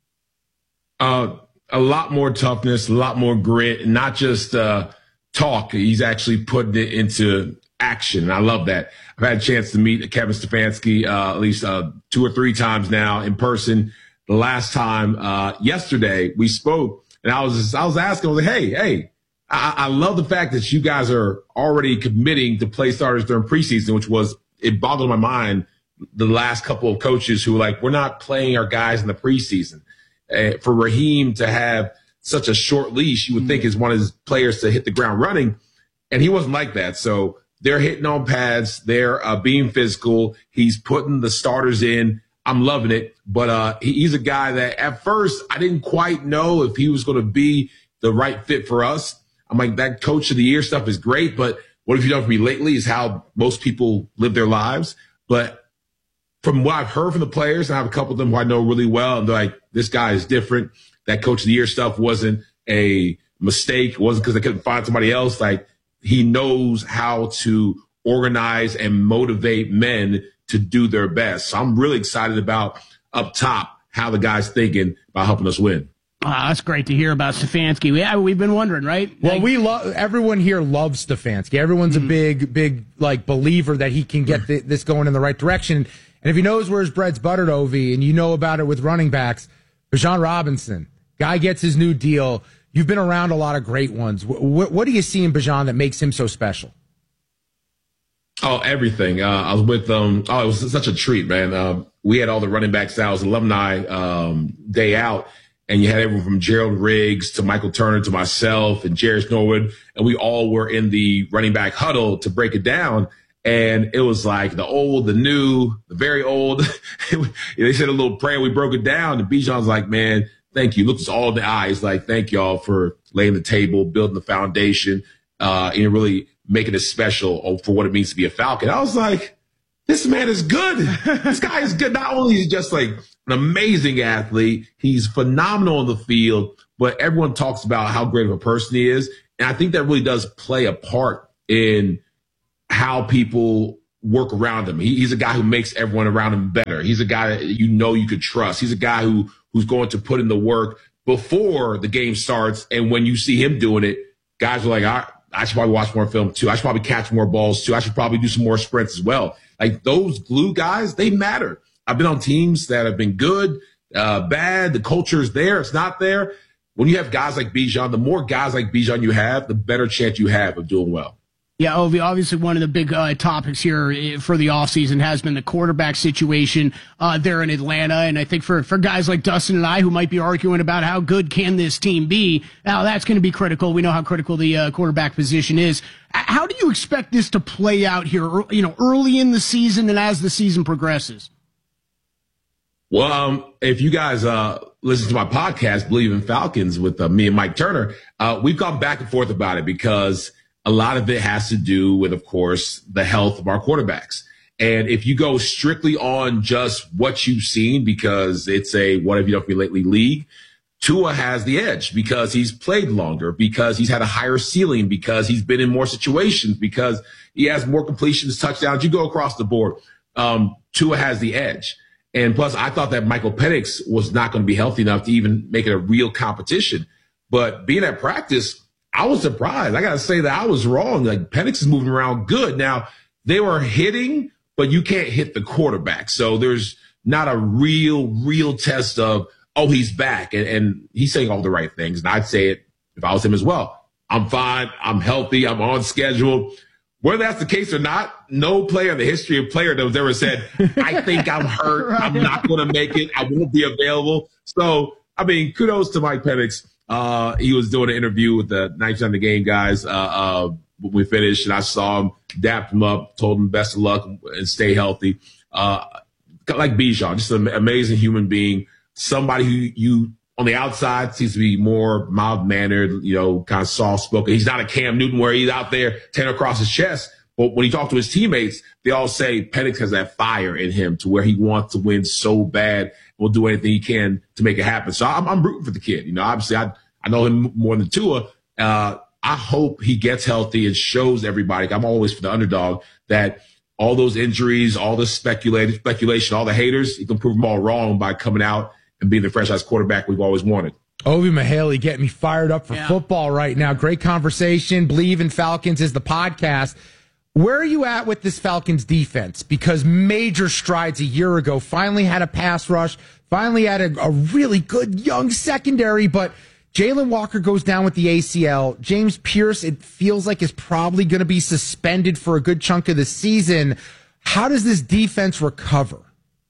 Uh, a lot more toughness, a lot more grit, not just uh, talk. He's actually putting it into action. I love that. I've had a chance to meet Kevin Stefanski uh, at least uh, two or three times now in person. The last time uh, yesterday we spoke, and I was I was asking, I was like, hey, hey. I, I love the fact that you guys are already committing to play starters during preseason, which was, it boggled my mind, the last couple of coaches who were like, we're not playing our guys in the preseason. Uh, for Raheem to have such a short leash, you would mm-hmm. think is one of his players to hit the ground running. And he wasn't like that. So they're hitting on pads. They're uh, being physical. He's putting the starters in. I'm loving it. But uh, he, he's a guy that at first I didn't quite know if he was going to be the right fit for us. I'm like, that coach of the year stuff is great, but what have you done for me lately is how most people live their lives. But from what I've heard from the players, and I have a couple of them who I know really well, and they're like, this guy is different. That coach of the year stuff wasn't a mistake. It wasn't because they couldn't find somebody else. Like, he knows how to organize and motivate men to do their best. So I'm really excited about up top how the guy's thinking about helping us win. Ah, that's great to hear about Stefanski. Yeah, we've been wondering, right? Well, like, we love everyone here loves Stefanski. Everyone's mm. a big, big like believer that he can get the, this going in the right direction. And if he knows where his bread's buttered, Ovi, and you know about it with running backs, Bijan Robinson, guy gets his new deal. You've been around a lot of great ones. What, what do you see in Bijan that makes him so special? Oh, everything. Uh, I was with um. Oh, it was such a treat, man. Uh, we had all the running backs out. It was alumni um, day out. And you had everyone from Gerald Riggs to Michael Turner to myself and Jarris Norwood. And we all were in the running back huddle to break it down. And it was like the old, the new, the very old. They said a little prayer. We broke it down. And Bijan's like, man, thank you. Looked us all in the eyes. Like, thank y'all for laying the table, building the foundation, uh, and really making it special for what it means to be a Falcon. I was like, this man is good. This guy is good. Not only is he just like an amazing athlete, he's phenomenal on the field, but everyone talks about how great of a person he is. And I think that really does play a part in how people work around him. He, he's a guy who makes everyone around him better. He's a guy that you know you could trust. He's a guy who who's going to put in the work before the game starts. And when you see him doing it, guys are like, I, I should probably watch more film too. I should probably catch more balls too. I should probably do some more sprints as well. Like those glue guys, they matter. I've been on teams that have been good, uh, bad. The culture is there. It's not there. When you have guys like Bijan, the more guys like Bijan you have, the better chance you have of doing well. Yeah, Ovi, obviously one of the big uh, topics here for the offseason has been the quarterback situation uh, there in Atlanta. And I think for, for guys like Dustin and I who might be arguing about how good can this team be, now that's going to be critical. We know how critical the uh, quarterback position is. How do you expect this to play out here, you know, early in the season and as the season progresses? Well, um, if you guys uh, listen to my podcast, Believe in Falcons, with uh, me and Mike Turner, uh, we've gone back and forth about it because a lot of it has to do with, of course, the health of our quarterbacks. And if you go strictly on just what you've seen, because it's a what have you done for me lately league, Tua has the edge because he's played longer, because he's had a higher ceiling, because he's been in more situations, because he has more completions, touchdowns. You go across the board. Um, Tua has the edge. And plus, I thought that Michael Penix was not going to be healthy enough to even make it a real competition. But being at practice, I was surprised. I got to say that I was wrong. Like, Penix is moving around good. Now, they were hitting, but you can't hit the quarterback. So there's not a real, real test of, oh, he's back. And, and he's saying all the right things. And I'd say it if I was him as well. I'm fine. I'm healthy. I'm on schedule. Whether that's the case or not, no player in the history of player that was ever said, I think I'm hurt. Right. I'm not going to make it. I won't be available. So, I mean, kudos to Mike Penix. Uh, he was doing an interview with the ninety percent of the game guys, uh, uh, when we finished, and I saw him, dapped him up, told him best of luck and stay healthy. Uh, like Bijan, just an amazing human being, somebody who you on the outside seems to be more mild mannered, you know, kind of soft spoken. He's not a Cam Newton where he's out there tearing across his chest. But when he talked to his teammates, they all say Penix has that fire in him to where he wants to win so bad, will do anything he can to make it happen. So I'm, I'm rooting for the kid. You know, obviously I, I know him more than Tua. Uh, I hope he gets healthy and shows everybody. I'm always for the underdog that all those injuries, all the speculated speculation, all the haters, he can prove them all wrong by coming out and being the franchise quarterback we've always wanted. Ovi Mihaly getting me fired up for yeah. football right now. Great conversation. Believe in Falcons is the podcast. Where are you at with this Falcons defense? Because major strides a year ago, finally had a pass rush, finally had a, a really good young secondary, but Jalen Walker goes down with the A C L. James Pierce, it feels like, is probably going to be suspended for a good chunk of the season. How does this defense recover?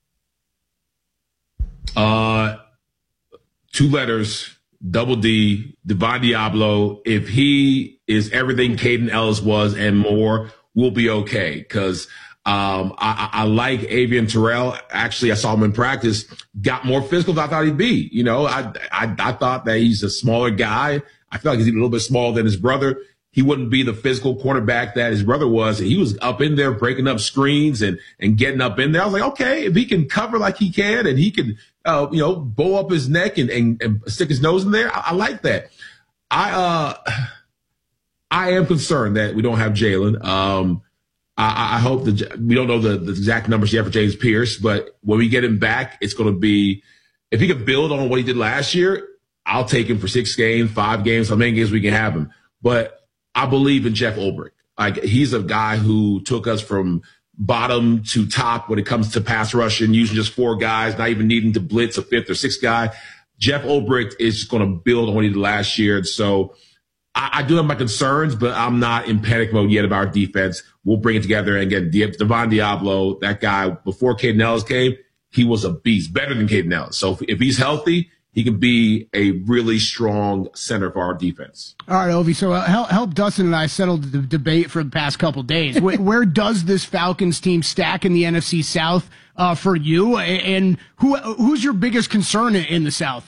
Uh, two letters, double D, Devon Diablo. If he is everything Caden Ellis was and more, we'll be okay. Because um, I, I like Avian Terrell. Actually, I saw him in practice, got more physical than I thought he'd be. You know, I, I, I thought that he's a smaller guy. I feel like he's a little bit smaller than his brother. He wouldn't be the physical cornerback that his brother was. And he was up in there breaking up screens and, and getting up in there. I was like, okay, if he can cover like he can and he can, uh, you know, bow up his neck and, and, and stick his nose in there, I, I like that. I, uh, I am concerned that we don't have Jalen. Um, I, I hope that we don't know the, the exact numbers yet for James Pierce, but when we get him back, it's going to be, if he could build on what he did last year, I'll take him for six games, five games, how many games we can have him. But I believe in Jeff Ulbrich. Like, he's a guy who took us from bottom to top when it comes to pass rushing, using just four guys, not even needing to blitz a fifth or sixth guy. Jeff Ulbrich is going to build on what he did last year. And so I, I do have my concerns, but I'm not in panic mode yet about our defense. We'll bring it together. And again, Devon Diablo, that guy, before Caden Ellis came, he was a beast, better than Caden Ellis. So if, if he's healthy, he could be a really strong center for our defense. All right, Ovi. So uh, help, help Dustin and I settle the debate for the past couple days. where, where does this Falcons team stack in the N F C South uh, for you? And who who's your biggest concern in the South?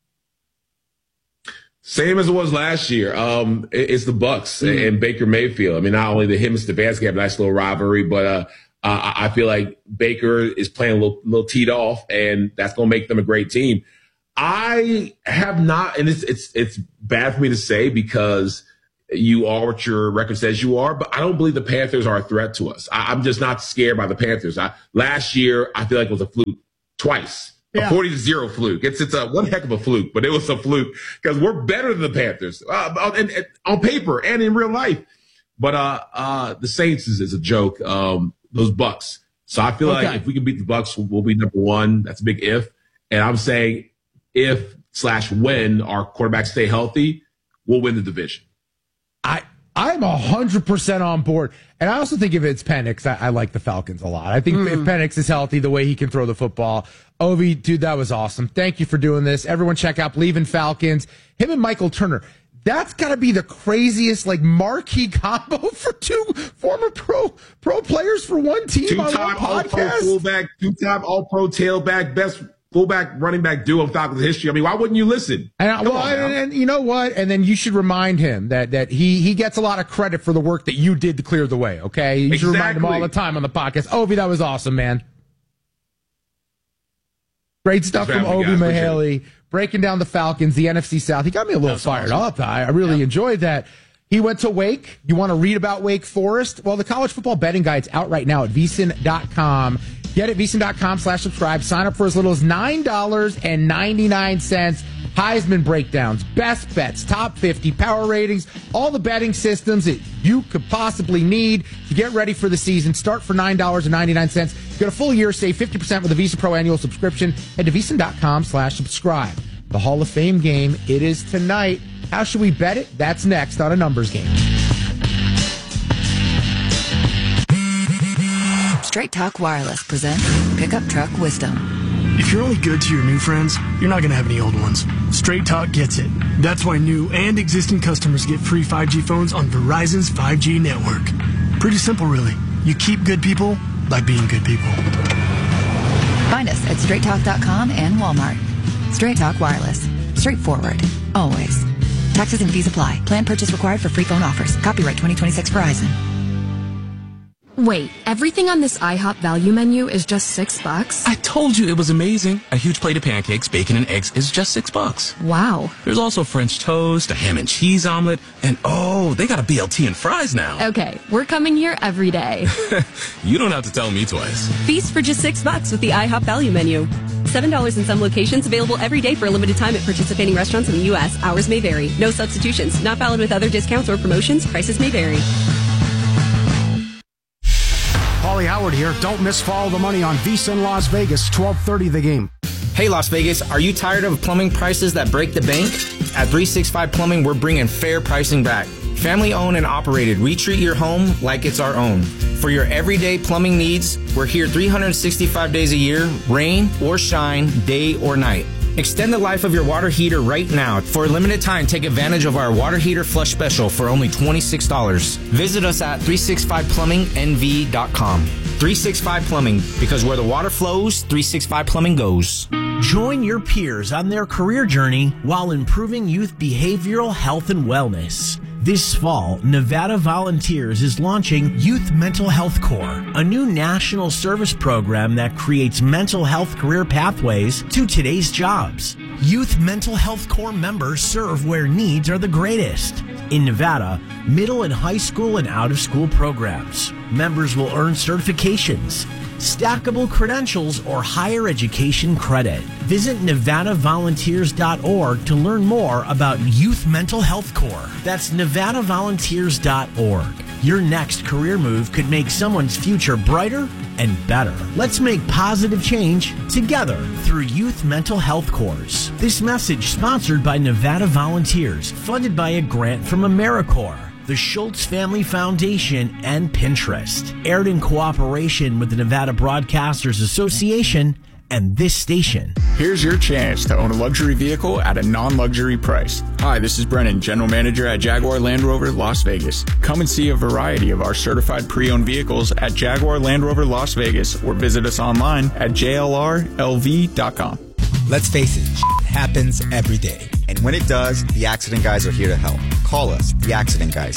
Same as it was last year. Um, it's the Bucks mm-hmm. and Baker Mayfield. I mean, not only the him and Stefanski have a nice little rivalry, but uh, uh, I feel like Baker is playing a little, little teed off, and that's going to make them a great team. I have not, and it's it's it's bad for me to say because you are what your record says you are, but I don't believe the Panthers are a threat to us. I, I'm just not scared by the Panthers. I, last year, I feel like it was a fluke twice. Yeah. A forty to zero fluke. It's it's a one heck of a fluke, but it was a fluke because we're better than the Panthers uh, and, and on paper and in real life. But uh, uh, the Saints is, is a joke. Um, those Bucks. So I feel okay. like if we can beat the Bucks, we'll be number one. That's a big if. And I'm saying if slash when our quarterbacks stay healthy, we'll win the division. I. I'm one hundred percent on board. And I also think if it's Penix, I, I like the Falcons a lot. I think mm. if Penix is healthy, the way he can throw the football. Ovi, dude, that was awesome. Thank you for doing this. Everyone check out Believe in Falcons. Him and Michael Turner. That's got to be the craziest, like, marquee combo for two former pro pro players for one team two-time on one All-Pro podcast. Fullback, two-time All-Pro tailback, best fullback running back duo of Falcons history. I mean, why wouldn't you listen? And, I, well, and, and you know what? And then you should remind him that that he he gets a lot of credit for the work that you did to clear the way, okay? You should exactly. remind him all the time on the podcast. Ovi, that was awesome, man. Great stuff from Ovi Mahaley, breaking down the Falcons, the N F C South. He got me a little fired awesome. up. I, I really yeah. enjoyed that. He went to Wake. You want to read about Wake Forest? Well, the college football betting guide's out right now at V S I N dot com. Get it, V S I N dot com slash subscribe. Sign up for as little as nine dollars and ninety-nine cents. Heisman breakdowns, best bets, top fifty, power ratings, all the betting systems that you could possibly need to get ready for the season. Start for nine dollars and ninety-nine cents. Get a full year, save fifty percent with a Visa Pro annual subscription. Head to V S I N dot com slash subscribe. The Hall of Fame game, it is tonight. How should we bet it? That's next on A Numbers Game. Straight Talk Wireless presents Pickup Truck Wisdom. If you're only good to your new friends, you're not going to have any old ones. Straight Talk gets it. That's why new and existing customers get free five G phones on Verizon's five G network. Pretty simple, really. You keep good people by being good people. Find us at straight talk dot com and Walmart. Straight Talk Wireless. Straightforward. Always. Taxes and fees apply. Plan purchase required for free phone offers. Copyright twenty twenty-six Verizon. Wait, everything on this IHOP value menu is just six bucks? I told you it was amazing. A huge plate of pancakes, bacon, and eggs is just six bucks. Wow. There's also French toast, a ham and cheese omelet, and oh, they got a B L T and fries now. Okay, we're coming here every day. You don't have to tell me twice. Feast for just six bucks with the IHOP value menu. Seven dollars in some locations, available every day for a limited time at participating restaurants in the U S. Hours may vary. No substitutions. Not valid with other discounts or promotions. Prices may vary. Paulie Howard here. Don't miss Follow the Money on VSiN Las Vegas, twelve thirty the game. Hey Las Vegas, are you tired of plumbing prices that break the bank? At three sixty-five Plumbing, we're bringing fair pricing back. Family owned and operated, we treat your home like it's our own. For your everyday plumbing needs, we're here three hundred sixty-five days a year, rain or shine, day or night. Extend the life of your water heater right now. For a limited time, take advantage of our water heater flush special for only twenty-six dollars. Visit us at three sixty-five plumbing N V dot com. three sixty-five Plumbing, because where the water flows, three sixty-five Plumbing goes. Join your peers on their career journey while improving youth behavioral health and wellness. This fall, Nevada Volunteers is launching Youth Mental Health Corps, a new national service program that creates mental health career pathways to today's jobs. Youth Mental Health Corps members serve where needs are the greatest. In Nevada, middle and high school and out-of-school programs. Members will earn certifications, stackable credentials, or higher education credit. Visit nevada volunteers dot org to learn more about Youth Mental Health Corps. That's nevada volunteers dot org. Your next career move could make someone's future brighter and better. Let's make positive change together through Youth Mental Health Corps. This message sponsored by Nevada Volunteers, funded by a grant from AmeriCorps, the Schultz Family Foundation, and Pinterest. Aired in cooperation with the Nevada Broadcasters Association and this station. Here's your chance to own a luxury vehicle at a non-luxury price. Hi, this is Brennan, General Manager at Jaguar Land Rover Las Vegas. Come and see a variety of our certified pre-owned vehicles at Jaguar Land Rover Las Vegas or visit us online at J L R L V dot com. Let's face it, shit happens every day. And when it does, the Accident Guys are here to help. Call us, the Accident Guys,